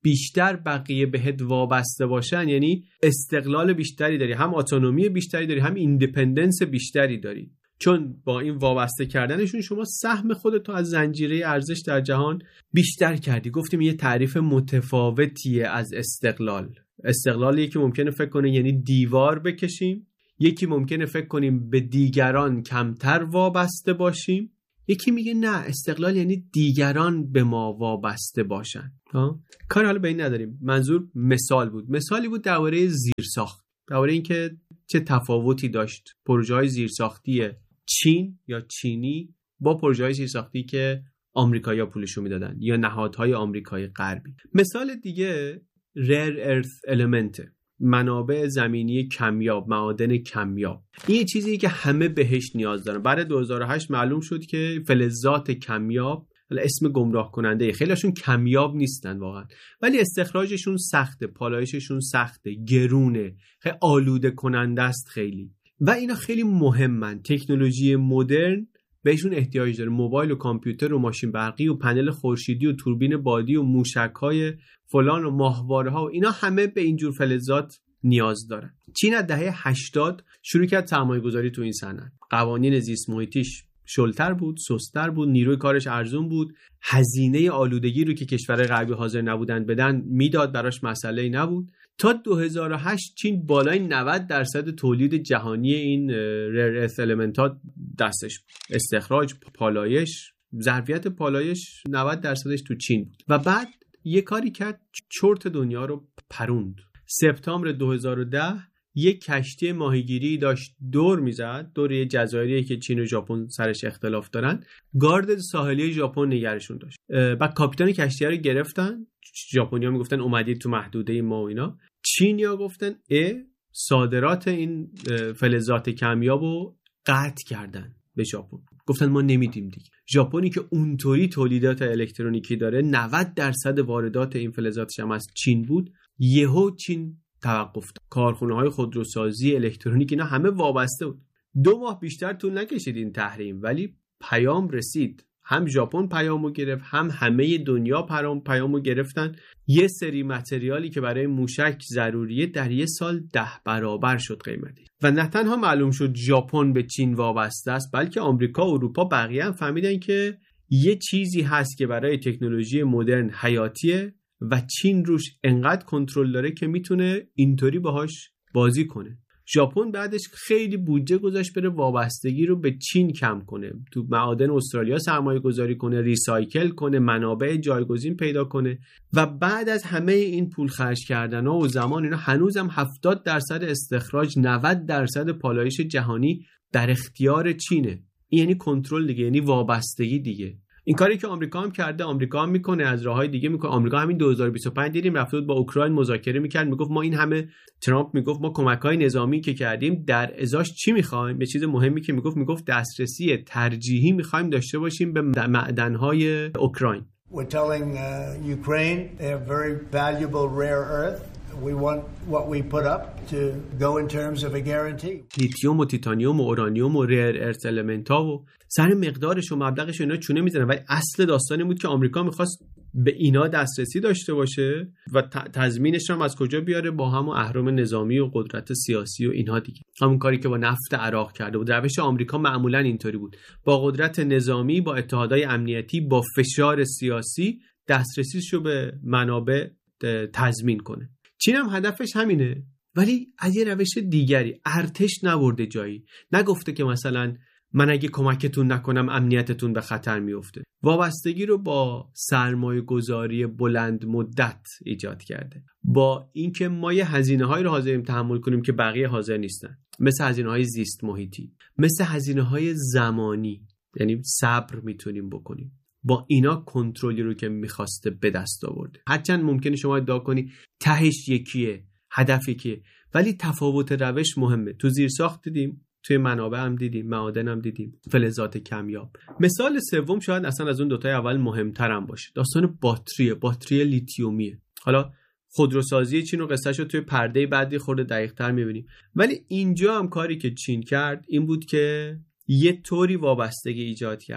بیشتر بقیه بهت وابسته باشن یعنی استقلال بیشتری داری، هم اتونومی بیشتری داری، هم ایندیپندنس بیشتری داری. چون با این وابسته کردنشون شما سهم خودتو از زنجیره ارزش در جهان بیشتر کردی. گفتیم یه تعریف متفاوتیه از استقلال. استقلالی که ممکنه فکر کنه یعنی دیوار بکشیم، یکی ممکنه فکر کنیم به دیگران کمتر وابسته باشیم، یکی میگه نه استقلال یعنی دیگران به ما وابسته باشن. ها کار حالا به این نداریم، منظور مثال بود. مثالی بود درباره زیرساخت، درباره اینکه چه تفاوتی داشت پروژه‌های زیرساختی چین یا چینی با پروژه‌های زیرساختی که آمریکایی‌ها پولشو میدادن یا نهادهای آمریکایی غربی. مثال دیگه rare earth element، منابع زمینی کمیاب، معادن کمیاب. این یه چیزی که همه بهش نیاز دارن. بعد دو هزار و هشت معلوم شد که فلزات کمیاب، اسم گمراه کننده، خیلیشون کمیاب نیستن واقعا، ولی استخراجشون سخته، پالایششون سخته، گرونه، خیلی آلوده کننده است خیلی، و اینا خیلی مهمن. تکنولوژی مدرن بهشون احتیاج داره. موبایل و کامپیوتر و ماشین برقی و پنل خورشیدی و توربین بادی و موشک‌های فلان و ماهواره‌ها و اینا همه به اینجور فلزات نیاز دارن. چین از دهه هشتاد شروع کرد سرمایه‌گذاری تو این صنعت. قوانین زیست محیطیش شلتر بود، سست‌تر بود، نیروی کارش ارزون بود، هزینه آلودگی رو که کشورهای غربی حاضر نبودن بدن میداد، براش مسئله‌ای نبود. تا دو هزار و هشت چین بالای نود درصد تولید جهانی این ریر ارث المنت‌ها دستش بود. استخراج، پالایش، ظرفیت پالایش نود درصدش تو چین بود. و بعد یه کاری کرد چرت دنیا رو پروند. سپتامبر دو هزار و ده یک کشتی ماهیگیری داشت دور میزد، دور یه جزایری که چین و ژاپن سرش اختلاف دارن. گارد ساحلی ژاپن نگرشون داشت. بعد کاپیتان کشتی رو گرفتن. ژاپنی‌ها میگفتن اومدید تو محدوده ما و اینا. چینیا گفتن ا صادرات این فلزات کمیابو قطع کردن به ژاپن. گفتن ما نمیدیم دیگه. ژاپنی که اونطوری تولیدات الکترونیکی داره، نود درصد واردات این فلزاتش هم از چین بود، یهو چین توقف داد. کارخونه‌های خودروسازی، الکترونیک اینا همه وابسته بود. دو ماه بیشتر طول نکشید این تحریم، ولی پیام رسید. هم ژاپن پیامو گرفت، هم همه دنیا پیام پیامو گرفتن. یه سری متریالی که برای موشک ضروریه در یه سال ده برابر شد قیمتی. و نه تنها معلوم شد ژاپن به چین وابسته است، بلکه آمریکا و اروپا بقیه هم فهمیدن که یه چیزی هست که برای تکنولوژی مدرن حیاتیه و چین روش انقدر کنترل داره که میتونه اینطوری باهاش بازی کنه. ژاپن بعدش خیلی بودجه گذاشت بره وابستگی رو به چین کم کنه، تو معادن استرالیا سرمایه گذاری کنه، ریسایکل کنه، منابع جایگزین پیدا کنه. و بعد از همه این پول خرج کردن ها و زمان اینا هنوزم هفتاد درصد استخراج، نود درصد پالایش جهانی در اختیار چینه. این یعنی کنترل دیگه، یعنی وابستگی دیگه. این کاری که آمریکا هم کرده، آمریکا هم میکنه، از راههای دیگه میکنه. آمریکا همین دو هزار و بیست و پنج دیدیم رفت بود با اوکراین مذاکره میکرد، میگفت ما این همه، ترامپ میگفت ما کمک‌های نظامی که کردیم در ازاش چی میخوایم؟ به چیز مهمی که میگفت میگفت دسترسی ترجیحی میخوایم داشته باشیم به معدن‌های اوکراین. We're telling uh, Ukraine they have very valuable rare earth. We want what we put up to go in terms of a guarantee. لیتیوم و تیتانیوم و اورانیوم و ریر ارث المنت‌ها و سر مقدارش و مبلغش اینا چونه میزنن، ولی اصل داستان این بود که آمریکا میخواست به اینا دسترسی داشته باشه و تضمینش هم از کجا بیاره؟ با همون اهرم نظامی و قدرت سیاسی و اینها دیگه. همون کاری که با نفت عراق کرده بود. روش آمریکا معمولا اینطوری بود، با قدرت نظامی، با اتحادهای امنیتی، با فشار سیاسی دسترسیشو به منابع تضمین کنه. چین هم هدفش همینه، ولی از یه روش دیگری. ارتش نبرده جایی، نگفته که مثلا من اگه کمکتون نکنم امنیتتون به خطر میفته. وابستگی رو با سرمایه گذاری بلند مدت ایجاد کرده، با اینکه ما یه هزینه هایی رو حاضریم تحمل کنیم که بقیه حاضر نیستن، مثل هزینه های زیست محیطی، مثل هزینه های زمانی، یعنی صبر میتونیم بکنیم. با اینا کنترلی رو که میخواسته به دست آورده. هرچند ممکنه شما ادعا کنی تهش یکیه، هدف یکیه، ولی تفاوت روش مهمه. تو زیرساخت دیدیم، توی منابع هم دیدیم، معادن هم دیدیم، فلزات کمیاب. مثال سوم شاید اصلا از اون دوتای اول مهمتر هم باشه. داستان باتریه، باتری لیتیومیه. حالا خودروسازی چین و قصه‌شو رو توی پرده بعدی خورده دقیق‌تر می‌بینیم، ولی اینجا هم کاری که چین کرد این بود که یه طوری وابستگی ایجاد کرد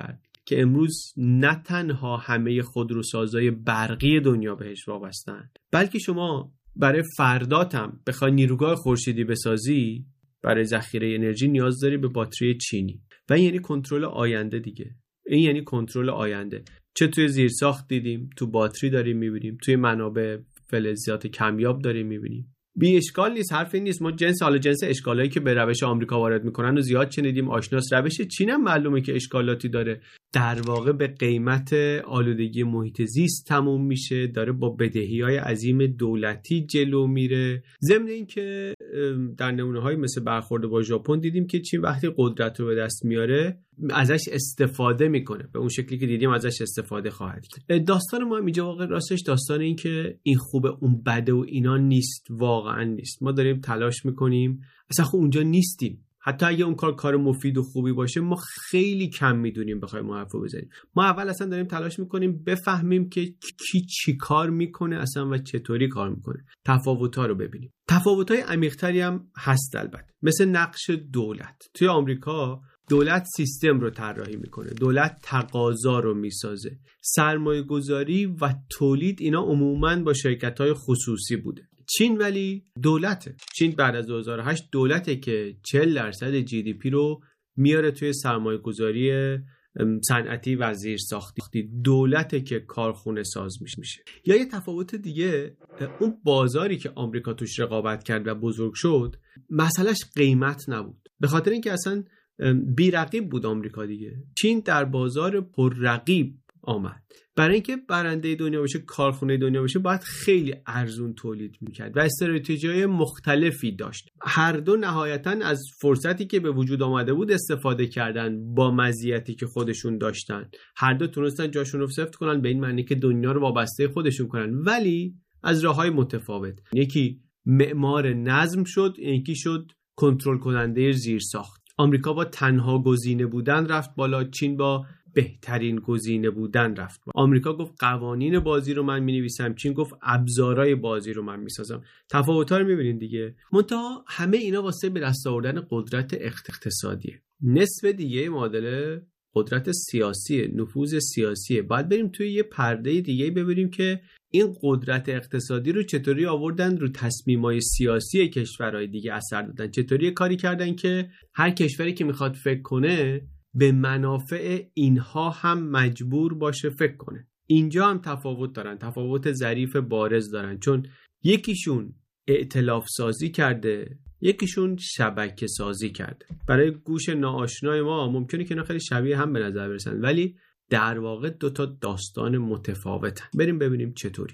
که امروز نه تنها همه خودروسازای برقی دنیا بهش وابستن، بلکه شما برای فردات هم بخوای نیروگاه خورشیدی بسازی، برای ذخیره انرژی نیاز داری به باتری چینی و این یعنی کنترل آینده دیگه. این یعنی کنترل آینده. چه توی زیرساخت دیدیم، تو باتری داریم میبینیم، توی منابع فلزیات کمیاب داریم میبینیم. بی اشکال نیست، حرفی نیست. ما جنس حالا جنس اشکالایی که به روش آمریکا وارد میکنن و زیاد شنیدیم، آشناس. روش چین هم معلومه که اشکالاتی داره، در واقع به قیمت آلودگی محیط زیست تموم میشه، داره با بدهی‌های عظیم دولتی جلو میره. ضمن این که در نمونه‌های مثل برخورد با ژاپن دیدیم که چین وقتی قدرت رو به دست میاره ازش استفاده میکنه، به اون شکلی که دیدیم ازش استفاده خواهد کرد. داستان ما اینجا واقعا راستش داستان این که این خوبه اون بده و اینا نیست، واقعا نیست. ما داریم تلاش میکنیم، اصلا خب اونجا نیستیم. حتی اگه اون کار کار مفید و خوبی باشه ما خیلی کم میدونیم بخوایم حرفو بزنیم. ما اول اصلا داریم تلاش میکنیم بفهمیم که کی چی کار میکنه اصلا و چطوری کار میکنه، تفاوت‌ها رو ببینیم. تفاوت‌های عمیق‌تری هم هست البته، مثل نقش دولت. توی آمریکا دولت سیستم رو طراحی میکنه، دولت تقاضا رو میسازه. سرمایه گذاری و تولید اینا عموماً با شرکت‌های خصوصی بوده. چین ولی دولته. چین بعد از دو هزار و هشت دولته که چهل درصد جی دی پی رو میاره توی سرمایه گذاری صنعتی و زیرساختی. دولته که کارخونه ساز میشه. یا یه تفاوت دیگه، اون بازاری که آمریکا توش رقابت کرد و بزرگ شد مسئلهش قیمت نبود، به خاطر اینکه اصلا بی رقیب بود آمریکا دیگه. چین در بازار پر رقیب آمد. برای اینکه برنده دنیا بشه، کارخونه دنیا بشه، باید خیلی ارزون تولید میکرد و استراتژی‌های مختلفی داشت. هر دو نهایتاً از فرصتی که به وجود آمده بود استفاده کردن با مزیتی که خودشون داشتن. هر دو تونستن جاشون رو سفت کنن، به این معنی که دنیا رو وابسته خودشون کنن، ولی از راههای متفاوت. یکی معمار نظم شد، یکی شد کنترل کننده زیرساخت. آمریکا با تنها گزینه بودن رفت بالا، چین با بهترین گزینه بودن رفت بالا. آمریکا گفت قوانین بازی رو من می‌نویسم، چین گفت ابزارهای بازی رو من می‌سازم. تفاوت‌ها رو می‌بینید دیگه. منتها همه اینا واسه به دست آوردن قدرت اقتصادیه. نصف دیگه معادله قدرت سیاسیه، نفوذ سیاسیه. باید بریم توی یه پرده دیگه ببینیم که این قدرت اقتصادی رو چطوری آوردن رو تصمیم‌های سیاسی کشورهای دیگه اثر دادن. چطوری کاری کردن که هر کشوری که میخواد فکر کنه به منافع اینها هم مجبور باشه فکر کنه. اینجا هم تفاوت دارن، تفاوت ظریف بارز دارن، چون یکیشون ائتلاف سازی کرده، یکیشون شبکه سازی کرده. برای گوش ناآشنای ما ممکنه که اینا خیلی شبیه هم به نظر برسن، ولی در واقع دو تا داستان متفاوتن. بریم ببینیم چطوری.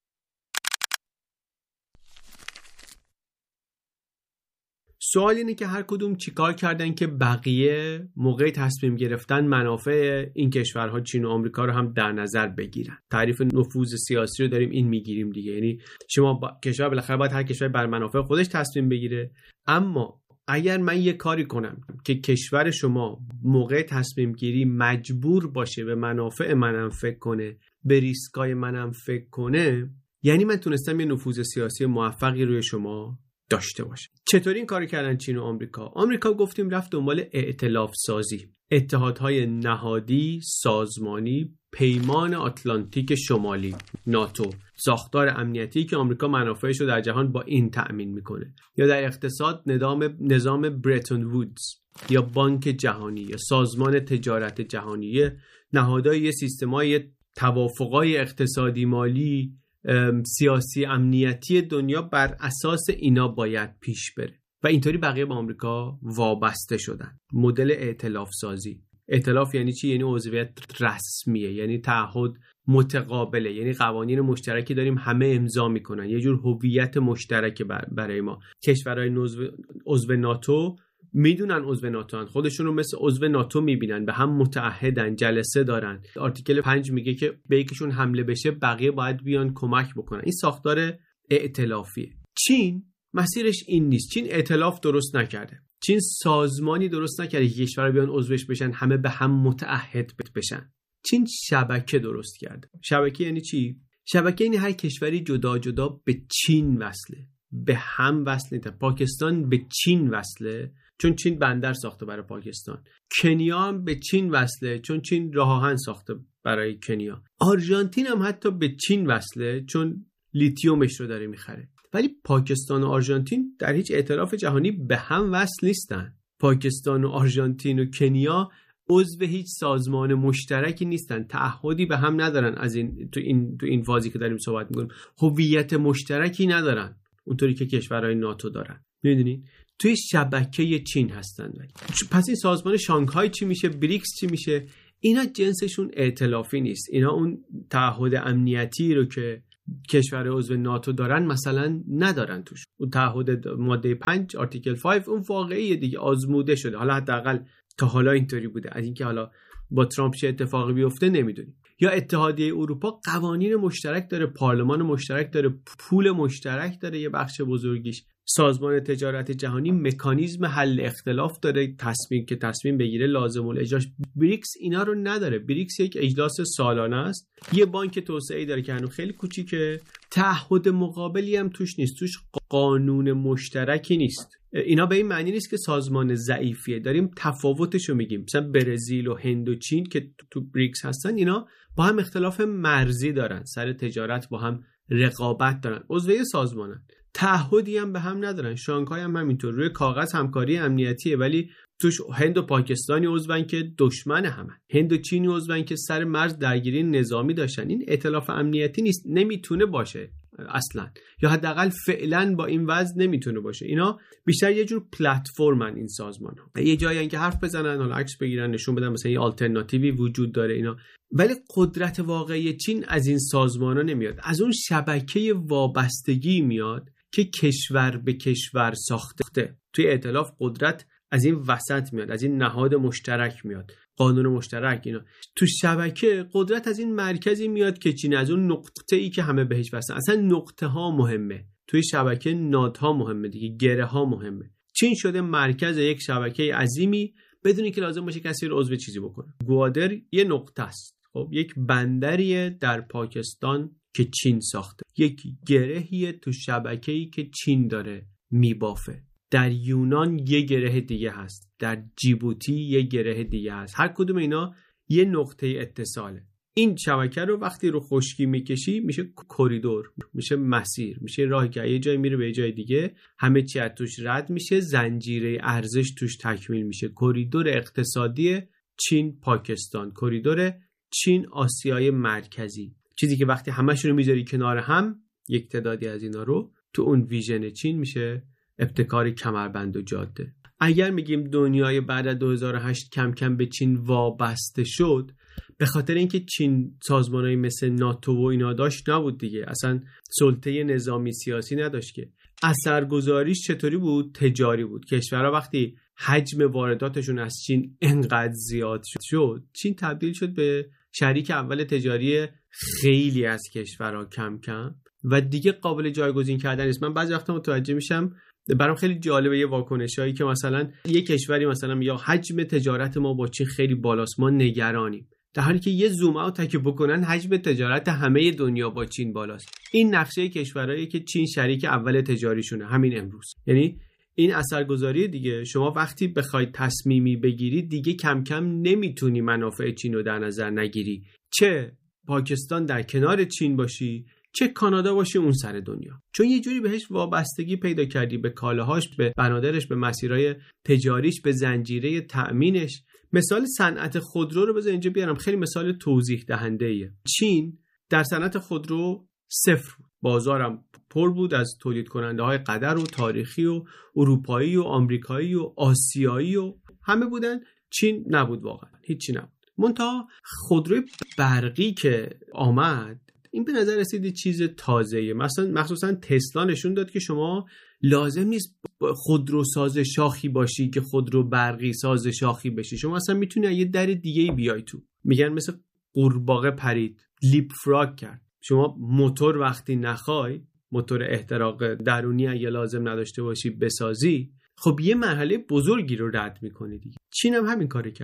سوال اینه که هر کدوم چیکار کردن که بقیه موقع تصمیم گرفتن منافع این کشورها چین و آمریکا رو هم در نظر بگیرن. تعریف نفوذ سیاسی رو داریم این میگیریم دیگه، یعنی شما با... کشور بالاخره باید هر کشور بر منافع خودش تصمیم بگیره. اما اگر من یه کاری کنم که کشور شما موقع تصمیم گیری مجبور باشه به منافع منم فکر کنه، به ریسکای منم فکر کنه، یعنی من تونستم یه نفوذ سیاسی موفقی روی شما داشته باشه. چطوری این کار کردن چین و آمریکا؟ آمریکا گفتیم رفت دنبال ائتلاف سازی، اتحادهای نهادی، سازمانی، پیمان آتلانتیک شمالی، ناتو، ساختار امنیتی که آمریکا منافعش رو در جهان با این تأمین میکنه. یا در اقتصاد نظام نظام برتون وودز یا بانک جهانی یا سازمان تجارت جهانی، نهادهای سیستمای توافقای اقتصادی مالی سیاسی امنیتی دنیا بر اساس اینا باید پیش بره و اینطوری بقیه با آمریکا وابسته شدن. مدل ائتلاف سازی. ائتلاف یعنی چی؟ یعنی عضویت رسمیه، یعنی تعهد متقابله، یعنی قوانین مشترکی داریم همه امضا میکنن، یه جور هویت مشترک برای ما. کشورهای عضو ناتو میدونن عضو ناتو هن، خودشون رو مثل عضو ناتو میبینن، به هم متعهدن، جلسه دارن. آرتیکل پنج میگه که به یکیشون حمله بشه بقیه باید بیان کمک بکنن. این ساختار ائتلافیه. چین مسیرش این نیست. چین ائتلاف درست نکرده. چین سازمانی درست نکرده که کشورها بیان عضوش بشن، همه به هم متعهد بشن. چین شبکه درست کرده. شبکه یعنی چی؟ شبکه یعنی هر کشوری جدا جدا به چین وصله، به هم وصل نیست. پاکستان به چین وصله، چون چین بندر ساخته برای پاکستان. کنیا هم به چین وصله چون چین راه آهن ساخته برای کنیا. آرژانتین هم حتی به چین وصله چون لیتیومش رو داره میخره. ولی پاکستان و آرژانتین در هیچ ائتلاف جهانی به هم وصل نیستن. پاکستان و آرژانتین و کنیا عضو هیچ سازمان مشترکی نیستن، تعهدی به هم ندارن. از این تو این تو این فازی که داریم صحبت میکنیم هویت مشترکی ندارن اونطوری که کشورهای ناتو دارن. میدونین توی شبکه چین هستن. پس این سازمان شانگهای چی میشه؟ بریکس چی میشه؟ اینا جنسشون ائتلافی نیست. اینا اون تعهد امنیتی رو که کشور عضو ناتو دارن مثلا ندارن توش. اون تعهد ماده پنج آرتیکل پنج اون واقعیه دیگه، آزموده شده. حالا حداقل تا حالا اینطوری بوده. از اینکه حالا با ترامپ چه اتفاقی بیفته نمیدونیم. یا اتحادیه اروپا قوانین مشترک داره، پارلمان مشترک داره، پول مشترک داره، یه بخش بزرگیش. سازمان تجارت جهانی مکانیزم حل اختلاف داره، تصمیم که تصمیم بگیره لازم الاجراش. بریکس اینا رو نداره. بریکس یک اجلاس سالانه است، یه بانک توسعه‌ای داره که هنوز خیلی کوچیکه، تعهد مقابلی هم توش نیست، توش قانون مشترکی نیست. اینا به این معنی نیست که سازمان ضعیفیه، داریم تفاوتشو میگیم. مثلا برزیل و هند و چین که تو بریکس هستن اینا با هم اختلاف مرزی دارن، سر تجارت با هم رقابت دارن، عضو سازمانن، تعهدی هم به هم ندارن. شانگهای هم همینطور، روی کاغذ همکاری امنیتیه ولی توش هند و پاکستانی عضوان که دشمن همن، هند و چینی عضوان که سر مرز درگیری نظامی داشتن. این ائتلاف امنیتی نیست، نمیتونه باشه اصلا، یا حداقل فعلا با این وضع نمیتونه باشه. اینا بیشتر یه جور پلتفرمن این سازمان‌ها، یه جایی که حرف بزنن، حالا عکس بگیرن، نشون بدن مثلا یه آلترناتیوی وجود داره اینا. ولی قدرت واقعی چین از این سازمان‌ها نمیاد، از اون شبکه وابستگی میاد که کشور به کشور ساخته. توی ائتلاف قدرت از این وسط میاد، از این نهاد مشترک میاد، قانون مشترک. اینا تو شبکه قدرت از این مرکزی میاد که چین، از اون نقطه ای که همه بهش وصلن. اصلا نقطه ها مهمه توی شبکه، نادها مهمه دیگه، گره ها مهمه. چین شده مرکز یک شبکه عظیمی بدون که لازم باشه کسی رو عضو چیزی بکنه. گوادر یه نقطه است، خب یک بندریه در پاکستان که چین ساخته، یک گرهیه تو شبکه‌ای که چین داره میبافه. در یونان یه گره دیگه هست، در جیبوتی یه گره دیگه هست. هر کدوم اینا یه نقطه اتصاله. این شبکه رو وقتی رو خشکی میکشی میشه کریدور، میشه مسیر، میشه راهی که یه جای میره به یه جای دیگه، همه چی از توش رد میشه، زنجیره ارزش توش تکمیل میشه. کریدور اقتصادی چین پاکستان، کریدور چین آسیای مرکزی. چیزی که وقتی همه‌شون رو میذاری کنار هم، یک تعدادی از اینا رو تو اون ویژن چین میشه ابتکار کمربند و جاده. اگر میگیم دنیای بعد از دو هزار و هشت کم کم به چین وابسته شد، به خاطر اینکه چین سازمانایی مثل ناتو و اینا داشت نبود دیگه، اصلا سلطه نظامی سیاسی نداشت که. اثرگذاریش چطوری بود؟ تجاری بود. کشورها وقتی حجم وارداتشون از چین انقدر زیاد شد، چین تبدیل شد به شریک اول تجاری خیلی از کشورها کم کم و دیگه قابل جایگزین کردن نیست. من بعضی وقتا متوجه میشم، برام خیلی جالبه یه واکنشایی که مثلا یه کشوری مثلا یا حجم تجارت ما با چین خیلی بالاست، ما نگرانیم، در حالی که یه زوم اوت تک بکنن حجم تجارت همه دنیا با چین بالاست. این نقشه کشورهایی که چین شریک اول تجاریشونه همین امروز. یعنی این اثرگذاری دیگه، شما وقتی بخوای تصمیمی بگیری دیگه کم کم نمیتونی منافع چین رو در نظر نگیری، چه پاکستان در کنار چین باشی چه کانادا باشه اون سر دنیا، چون یه جوری بهش وابستگی پیدا کردی، به کالاهاش، به بنادرش، به مسیرهای تجاریش، به زنجیره تأمینش. مثال صنعت خودرو رو بذار اینجا بیارم، خیلی مثال توضیح دهنده ایه. چین در صنعت خودرو صفر بود، بازارم پر بود از تولید کننده های قدر و تاریخی و اروپایی و آمریکایی و آسیایی و همه بودن، چین نبود، واقعا هیچی نبود. منتها خودروی برقی که آمد، این به نظر رسید چیز تازه‌ایه. مثلا مخصوصا تسلا نشون داد که شما لازم نیست خودرو ساز شاخی باشی که خودرو برقی ساز شاخی بشی، شما اصلا میتونی یه در دیگه‌ای بیای تو. میگن مثل قورباغه پرید، لیپ فراگ کرد. شما موتور وقتی نخوای، موتور احتراق درونی اگه لازم نداشته باشی بسازی، خب یه مرحله بزرگی رو رد میکنی دیگه. چین هم همین کارو کرد.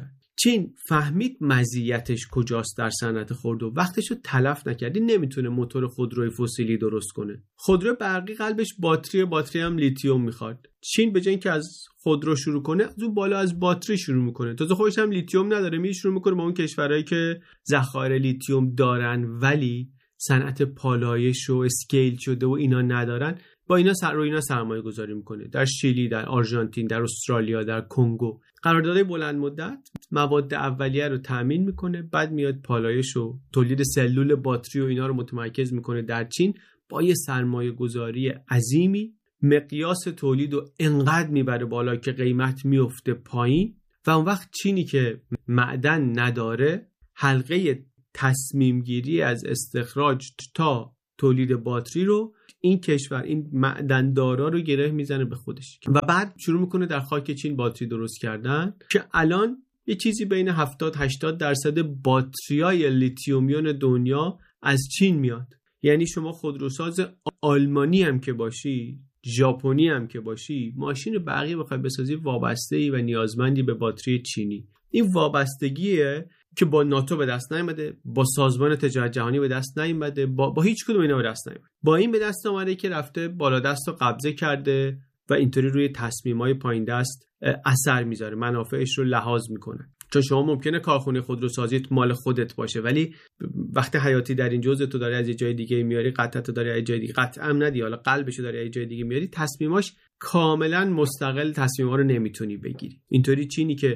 چین فهمید مزیتش کجاست در صنعت خودرو، وقتشو تلف نکردی. نمیتونه موتور خودروی فسیلی درست کنه. خودرو برقی قلبش باتری، باتری هم لیتیوم میخواد. چین به جای اینکه از خودرو شروع کنه، از اون بالا از باتری شروع میکنه. تازه خودش هم لیتیوم نداره، می شروع میکنه با اون کشورهایی که ذخایر لیتیوم دارن ولی صنعت پالایش و اسکیل شده و اینا ندارن. با اینا سر روی اینا سرمایه گذاری میکنه. در شیلی، در آرژانتین، در استرالیا، در کنگو قراردادهای بلند مدت مواد اولیه رو تامین میکنه، بعد میاد پالایش و تولید سلول باتری و اینا رو متمرکز میکنه در چین. با یه سرمایه گذاری عظیمی مقیاس تولید رو انقدر میبره بالا که قیمت میفته پایین و اون وقت چینی که معدن نداره، حلقه تصمیم گیری از استخراج تا تولید باتری رو این کشور، این معدندارا رو گره میزنه به خودش و بعد شروع میکنه در خاک چین باتری درست کردن که الان یه چیزی بین هفتاد هشتاد درصد باتریای لیتیومیون دنیا از چین میاد. یعنی شما خودروساز آلمانی هم که باشی، ژاپنی هم که باشی، ماشین برقی بخوای بسازی وابسته‌ای و نیازمندی به باتری چینی. این وابستگیه که با ناتو به دست نیامده، با سازمان تجارت جهانی به دست نیامده، با, با هیچ کدوم اینا به دست نیامده. با این به دست اومده که رفته بالا دست رو قبضه کرده و اینطوری روی تصمیم‌های پایین دست اثر میذاره، منافعش رو لحاظ میکنه. چون شما ممکنه کارخونه خودروسازیت مال خودت باشه ولی وقتی حیاتی در این جزء تو داری از یه جای دیگه میاری، قطعا تو داری از جای دیگه، قطعا هم ندی، حالا قلبشو داری از جای دیگه میاری، تصمیماش کاملا مستقل، تصمیما رو نمیتونی بگیری. اینطوری چینی که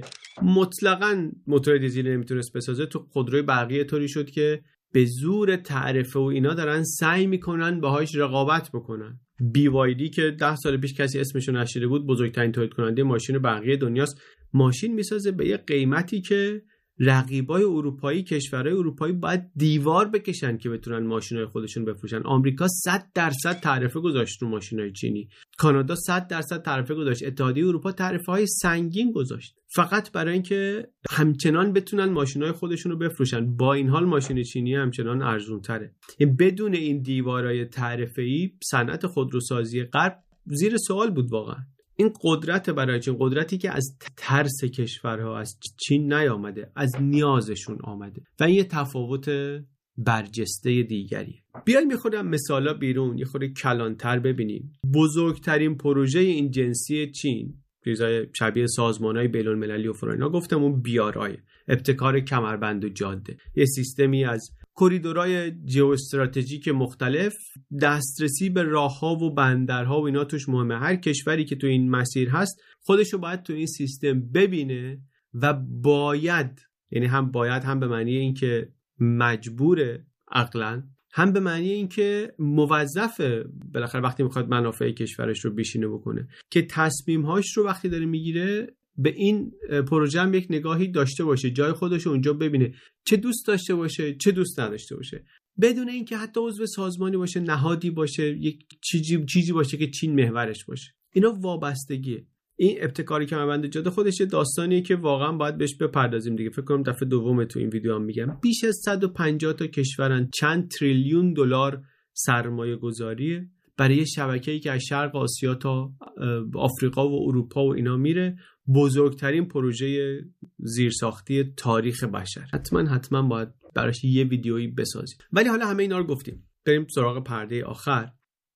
مطلقاً موتور دیزل نمیتونست بسازه، تو خودروی برقی طوری شد که به زور تعرفه و اینا دارن سعی میکنن باهاش رقابت بکنن. بی وای دی که ده سال پیش کسی اسمشو نشیده بود، بزرگترین تولید کننده ماشین برقی دنیاست، ماشین میسازه به یه قیمتی که رقیبای اروپایی، کشورهای اروپایی باید دیوار بکشن که بتونن ماشینای خودشون بفروشن. آمریکا صد درصد تعرفه گذاشت رو ماشینای چینی، کانادا صد درصد تعرفه گذاشت، اتحادیه اروپا تعرفه‌های سنگین گذاشت فقط برای اینکه همچنان بتونن ماشینای خودشون رو بفروشن. با این حال ماشین چینی همچنان ارزان‌تره. بدون این دیوارهای تعرفه‌ای صنعت خودروسازی غرب زیر سوال بود واقعا. این قدرت برای چین، قدرتی که از ترس کشورها از چین نیامده، از نیازشون آمده و این یه تفاوت برجسته دیگریه. بیایم یه خورده مثالا بیرون، یه خورده کلانتر ببینیم. بزرگترین پروژه این جنسی چین، چیزای شبیه سازمان‌های بین‌المللی و فلان، گفتم اون بیارای ابتکار کمربند و جاده، یه سیستمی از کوریدورهای ژئواستراتژیک مختلف، دسترسی به راه‌ها و بندرها و اینا توش مهمه. هر کشوری که تو این مسیر هست خودشو باید تو این سیستم ببینه و باید، یعنی هم باید، هم به معنی این که مجبوره عقلاً، هم به معنی این که موظفه بالاخره وقتی میخواد منافع کشورش رو بیشینه بکنه که تصمیم‌هاش رو وقتی داره میگیره به این پروژه هم یک نگاهی داشته باشه، جای خودش رو اونجا ببینه، چه دوست داشته باشه چه دوست نداشته باشه، بدون اینکه حتی عضو سازمانی باشه، نهادی باشه، یک چیزی چیزی باشه که چین محورش باشه. اینا وابستگیه. این ابتکاری کمربند جاده خودش داستانیه که واقعا باید بهش بپردازیم دیگه. فکر کنم دفعه دوم تو این ویدیو هم میگم بیش از صد و پنجاه تا کشورن، چند تریلیون دلار سرمایه گذاریه برای شبکه‌ای که از شرق آسیا تا آفریقا و اروپا و اینا میره. بزرگترین پروژه زیرساختی تاریخ بشر. حتما حتما باید براش یه ویدیویی بسازیم. ولی حالا همه اینا رو گفتیم، بریم سراغ پرده آخر.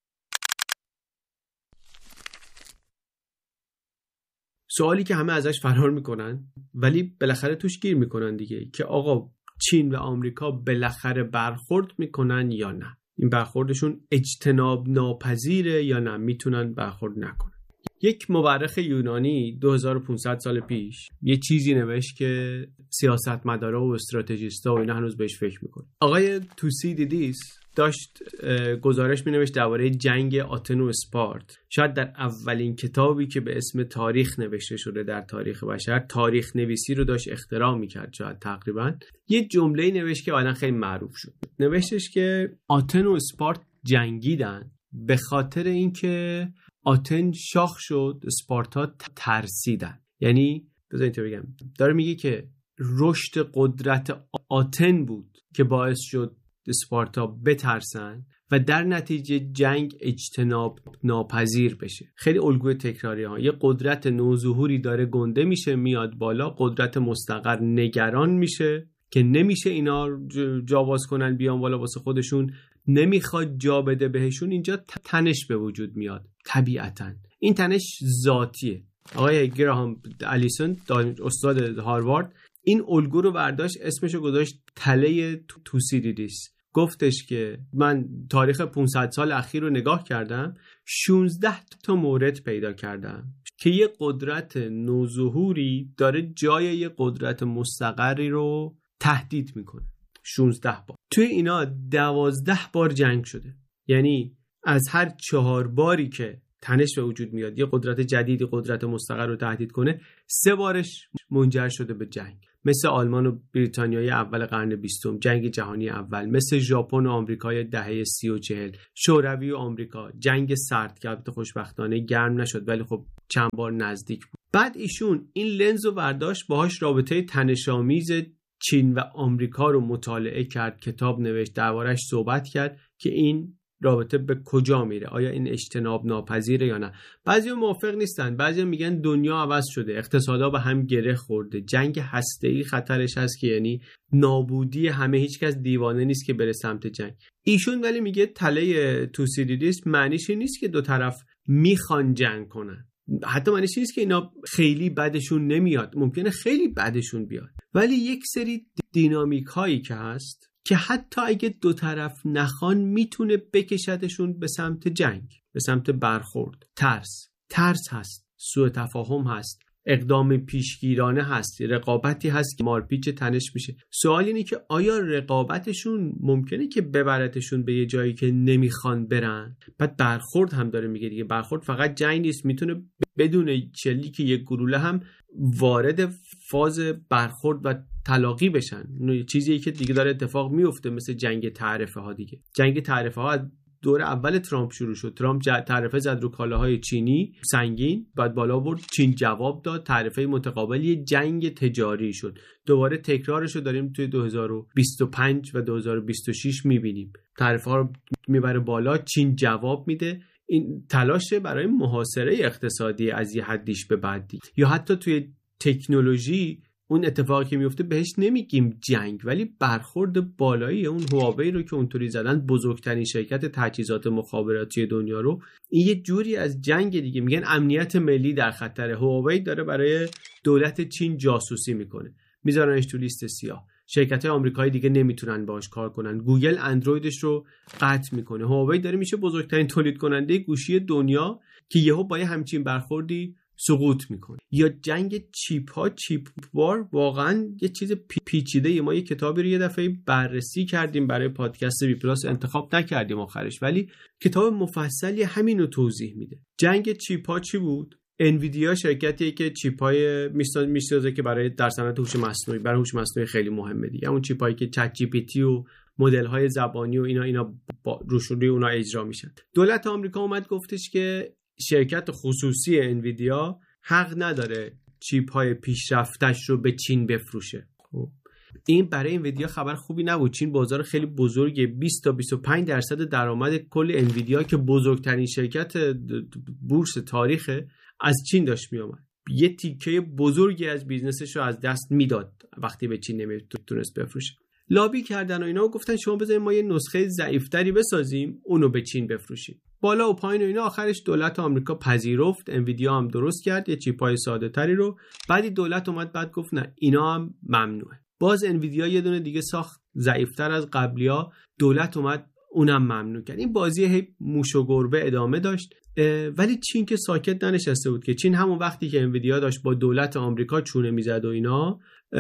سوالی که همه ازش فرار میکنن ولی بالاخره توش گیر میکنن دیگه، که آقا چین و آمریکا بالاخره برخورد میکنن یا نه؟ این برخوردشون اجتناب ناپذیره یا نه میتونن برخورد نکنن؟ یک مورخ یونانی دو هزار و پانصد سال پیش یه چیزی نوشت که سیاستمدارا و استراتژیستا و اینا هنوز بهش فکر میکنن. آقای توسیدیدیس داشت گزارش مینوشت درباره جنگ آتن و اسپارت. شاید در اولین کتابی که به اسم تاریخ نوشته شده در تاریخ بشر، تاریخ نویسی رو داشت اختراع میکرد. شاید تقریبا یه جمله نوشت که الان خیلی معروف شد. نوشتش که آتن و اسپارت جنگیدن به خاطر اینکه آتن شاخ شد، اسپارتا ترسیدن. یعنی بذار اینطور بگم، داره میگه که رشد قدرت آتن بود که باعث شد اسپارتا بترسن و در نتیجه جنگ اجتناب ناپذیر بشه. خیلی الگوی تکراری ها. یه قدرت نوظهوری داره گنده میشه میاد بالا، قدرت مستقر نگران میشه که نمیشه اینا جاواز کنن بیان بالا واسه خودشون، نمیخواد جا بده بهشون، اینجا تنش به وجود میاد. طبیعتاً این تنش ذاتیه. آقای گراهام الیسون استاد هاروارد این الگو رو برداشت، اسمشو گذاشت تله توسیدیدیس. گفتش که من تاریخ پانصد سال اخیر رو نگاه کردم، شانزده تا مورد پیدا کردم که یه قدرت نوظهوری داره جای یه قدرت مستقری رو تهدید میکنه. شانزده بار. توی اینا دوازده بار جنگ شده. یعنی از هر چهار باری که تنش به وجود میاد یه قدرت جدیدی قدرت مستقر رو تهدید کنه، سه بارش منجر شده به جنگ. مثل آلمان و بریتانیای اول قرن بیستم، جنگ جهانی اول، مثل ژاپن و آمریکای دهه سی و چهل، شوروی و آمریکا، جنگ سرد که البته خوشبختانه گرم نشد ولی خب چند بار نزدیک بود. بعد ایشون این لنز رو برداشت، باهاش رابطه تنش‌آمیز چین و آمریکا رو مطالعه کرد، کتاب نوشت، دربارش صحبت کرد که این رابطه به کجا میره، آیا این اجتناب ناپذیره یا نه. بعضیا موافق نیستن، بعضیا میگن دنیا عوض شده، اقتصادا به هم گره خورده، جنگ هسته‌ای خطرش هست که یعنی نابودی همه، هیچ کس دیوانه نیست که بره سمت جنگ. ایشون ولی میگه تله توسیدیدیس معنیش نیست که دو طرف میخوان جنگ کنن، حتی معنیش نیست که اینا خیلی بدشون نمیاد، ممکنه خیلی بدشون بیاد، ولی یک سری دینامیک هایی که هست که حتی اگه دو طرف نخوان میتونه بکشدشون به سمت جنگ، به سمت برخورد. ترس ترس هست، سوء تفاهم هست، اقدام پیشگیرانه هست، رقابتی هست که مارپیچ تنش میشه. سوال اینه که آیا رقابتشون ممکنه که ببرتشون به یه جایی که نمیخوان برن؟ بعد برخورد هم داره میگه دیگه، برخورد فقط جنگ نیست، میتونه بدون شلیک یک گلوله هم وارد فاز برخورد و تلاقی بشن. چیزیه که دیگه داره اتفاق میفته، مثل جنگ تعرفه ها دیگه. جنگ تعرفه ها دور اول ترامپ شروع شد. ترامپ تعرفه زد رو کالاهای چینی سنگین، بعد بالا برد، چین جواب داد، تعرفه متقابل، یه جنگ تجاری شد. دوباره تکرارش رو داریم توی دو هزار و بیست و پنج و دو هزار و بیست و شش میبینیم. تعرفه ها رو میبره بالا، چین جواب میده. این تلاشه برای محاصره اقتصادی از یه حدیش به بعدی. یا حتی توی تکنولوژی اون اتفاقی که میفته بهش نمیگیم جنگ، ولی برخورد بالایی اون هواوی رو که اونطوری زدن، بزرگترین شرکت تجهیزات مخابراتی دنیا رو، این یه جوری از جنگ دیگه. میگن امنیت ملی در خطره. هواوی داره برای دولت چین جاسوسی میکنه، میذارنش تو لیست سیاه. شرکت‌های آمریکایی دیگه نمیتونن باهاش کار کنن. گوگل اندرویدش رو قطع میکنه. هواوی داره میشه بزرگترین تولید کننده گوشی دنیا که یهو با یه همچین برخوردی سقوط میکنه. یا جنگ چیپ ها، چیپ وار، واقعا یه چیز پیچیده. ما یه کتابی رو یه دفعه بررسی کردیم برای پادکست بی پلاس، انتخاب نکردیم آخرش، ولی کتاب مفصلی همین رو توضیح میده. جنگ چیپ ها چی بود؟ انویدیا شرکتیه که چیپ های میسازه که برای در صنعت هوش مصنوعی، برای هوش مصنوعی خیلی مهمه دیگه. اون چیپ هایی که چت جی پی تی و مدل های زبانی و اینا اینا روش روی اونا اجرا میشن. دولت آمریکا اومد گفتش که شرکت خصوصی انویدیا حق نداره چیپ های پیشرفتش رو به چین بفروشه. این برای انویدیا خبر خوبی نبود. چین بازار خیلی بزرگه، بیست تا بیست و پنج درصد درآمد کل انویدیا که بزرگترین شرکت بورس تاریخه از چین داشت میامد. یه تیکه بزرگی از بیزنسش رو از دست میداد وقتی به چین نمیتونست بفروشه. لابی کردن و اینا و گفتن شما بذارید ما یه نسخه ضعیف‌تری بسازیم اونو به چین بفروشیم. بالا و پایین و اینا، آخرش دولت آمریکا پذیرفت، انویدیا هم درست کرد یه چیپای ساده تری رو. بعدی دولت اومد بعد گفت نه اینا هم ممنوعه. باز انویدیا یه دونه دیگه ساخت ضعیف‌تر از قبلی‌ها، دولت اومد اونم ممنوع کرد. این بازی هی موش و گربه ادامه داشت. ولی چین که ساکت ننشسته بود، که چین همون وقتی که انویدیا داشت با دولت آمریکا چونه میزد و اینا،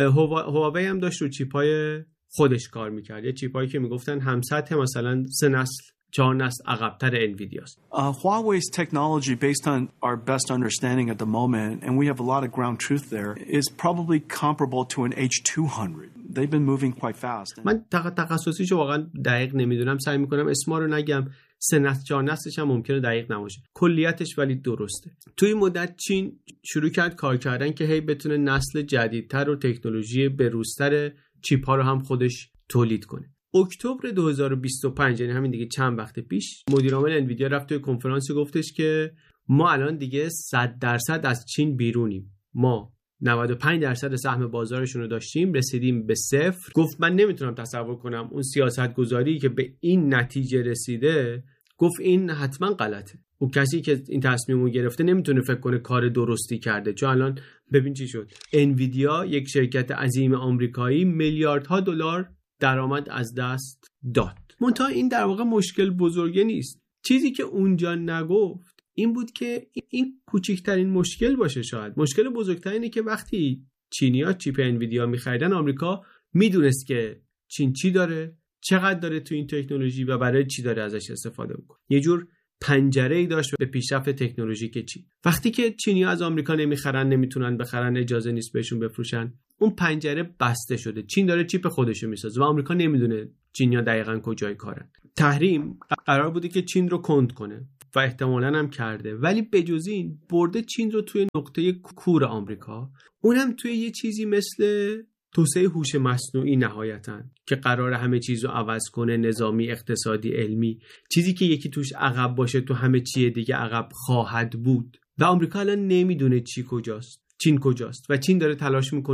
هواوی هم داشت رو چیپای خودش کار میکرد. یه چیپایی که میگفتن هم سطح مثلا سه نسل چهار نسل عقب‌تر انویدیاست. Uh, Huawei's technology, based on our best understanding at the moment, and we have a lot of ground truth there, is probably comparable to an H two hundred. They've been moving quite fast. من تخصصیشو واقعا دقیق نمیدونم، سعی میکنم اسما رو نگم. سه نسل چهار نسلش هم ممکنه دقیق نباشه، کلیتش ولی درسته. توی مدت چین شروع کرد کار کردن که هی بتونه نسل جدیدتر و تکنولوژی بروزتر چیپ ها رو هم خودش تولید کنه. اکتبر دو هزار و بیست و پنج، یعنی همین دیگه چند وقت پیش، مدیر عامل انویدیا رفت توی کنفرانس گفتش که ما الان دیگه صد درصد از چین بیرونیم. ما نود و پنج درصد سهم بازارشون رو داشتیم، رسیدیم به صفر. گفت من نمیتونم تصور کنم اون سیاست گذاری که به این نتیجه رسیده، گفت این حتما غلطه. اون کسی که این تصمیم رو گرفته نمیتونه فکر کنه کار درستی کرده، چون الان ببین چی شد. انویدیا، یک شرکت عظیم آمریکایی، میلیاردها دلار درآمد از دست داد. منتها این در واقع مشکل بزرگی نیست. چیزی که اونجا نگفت این بود که این کوچکترین مشکل باشه. شاید مشکل بزرگتر اینه که وقتی چینی‌ها چیپ انویدیا می‌خریدن، آمریکا میدونست که چین چی داره، چقدر داره تو این تکنولوژی و برای چی داره ازش استفاده می‌کنه. یه جور پنجره‌ای داشت به پیشرفت تکنولوژیک چین. وقتی که چینی‌ها از آمریکا نمیخرن، نمیتونن بخرن، اجازه نیست بهشون بفروشن، اون پنجره بسته شده. چین داره چیپ خودشو میسازه و آمریکا نمیدونه چینی‌ها دقیقاً کجای کارن. تحریم قرار بوده که چین رو کند کنه و احتمالاً هم کرده، ولی بجز این برده چین رو توی نقطه کور آمریکا، اونم توی یه چیزی مثل توسعه هوش مصنوعی نهایتاً که قراره همه چیز رو عوض کنه، نظامی، اقتصادی، علمی. چیزی که یکی توش عقب باشه تو همه چیه دیگه عقب خواهد بود و آمریکا الان نمیدونه چی کجاست، چین کجاست و چین داره تلاش میکنه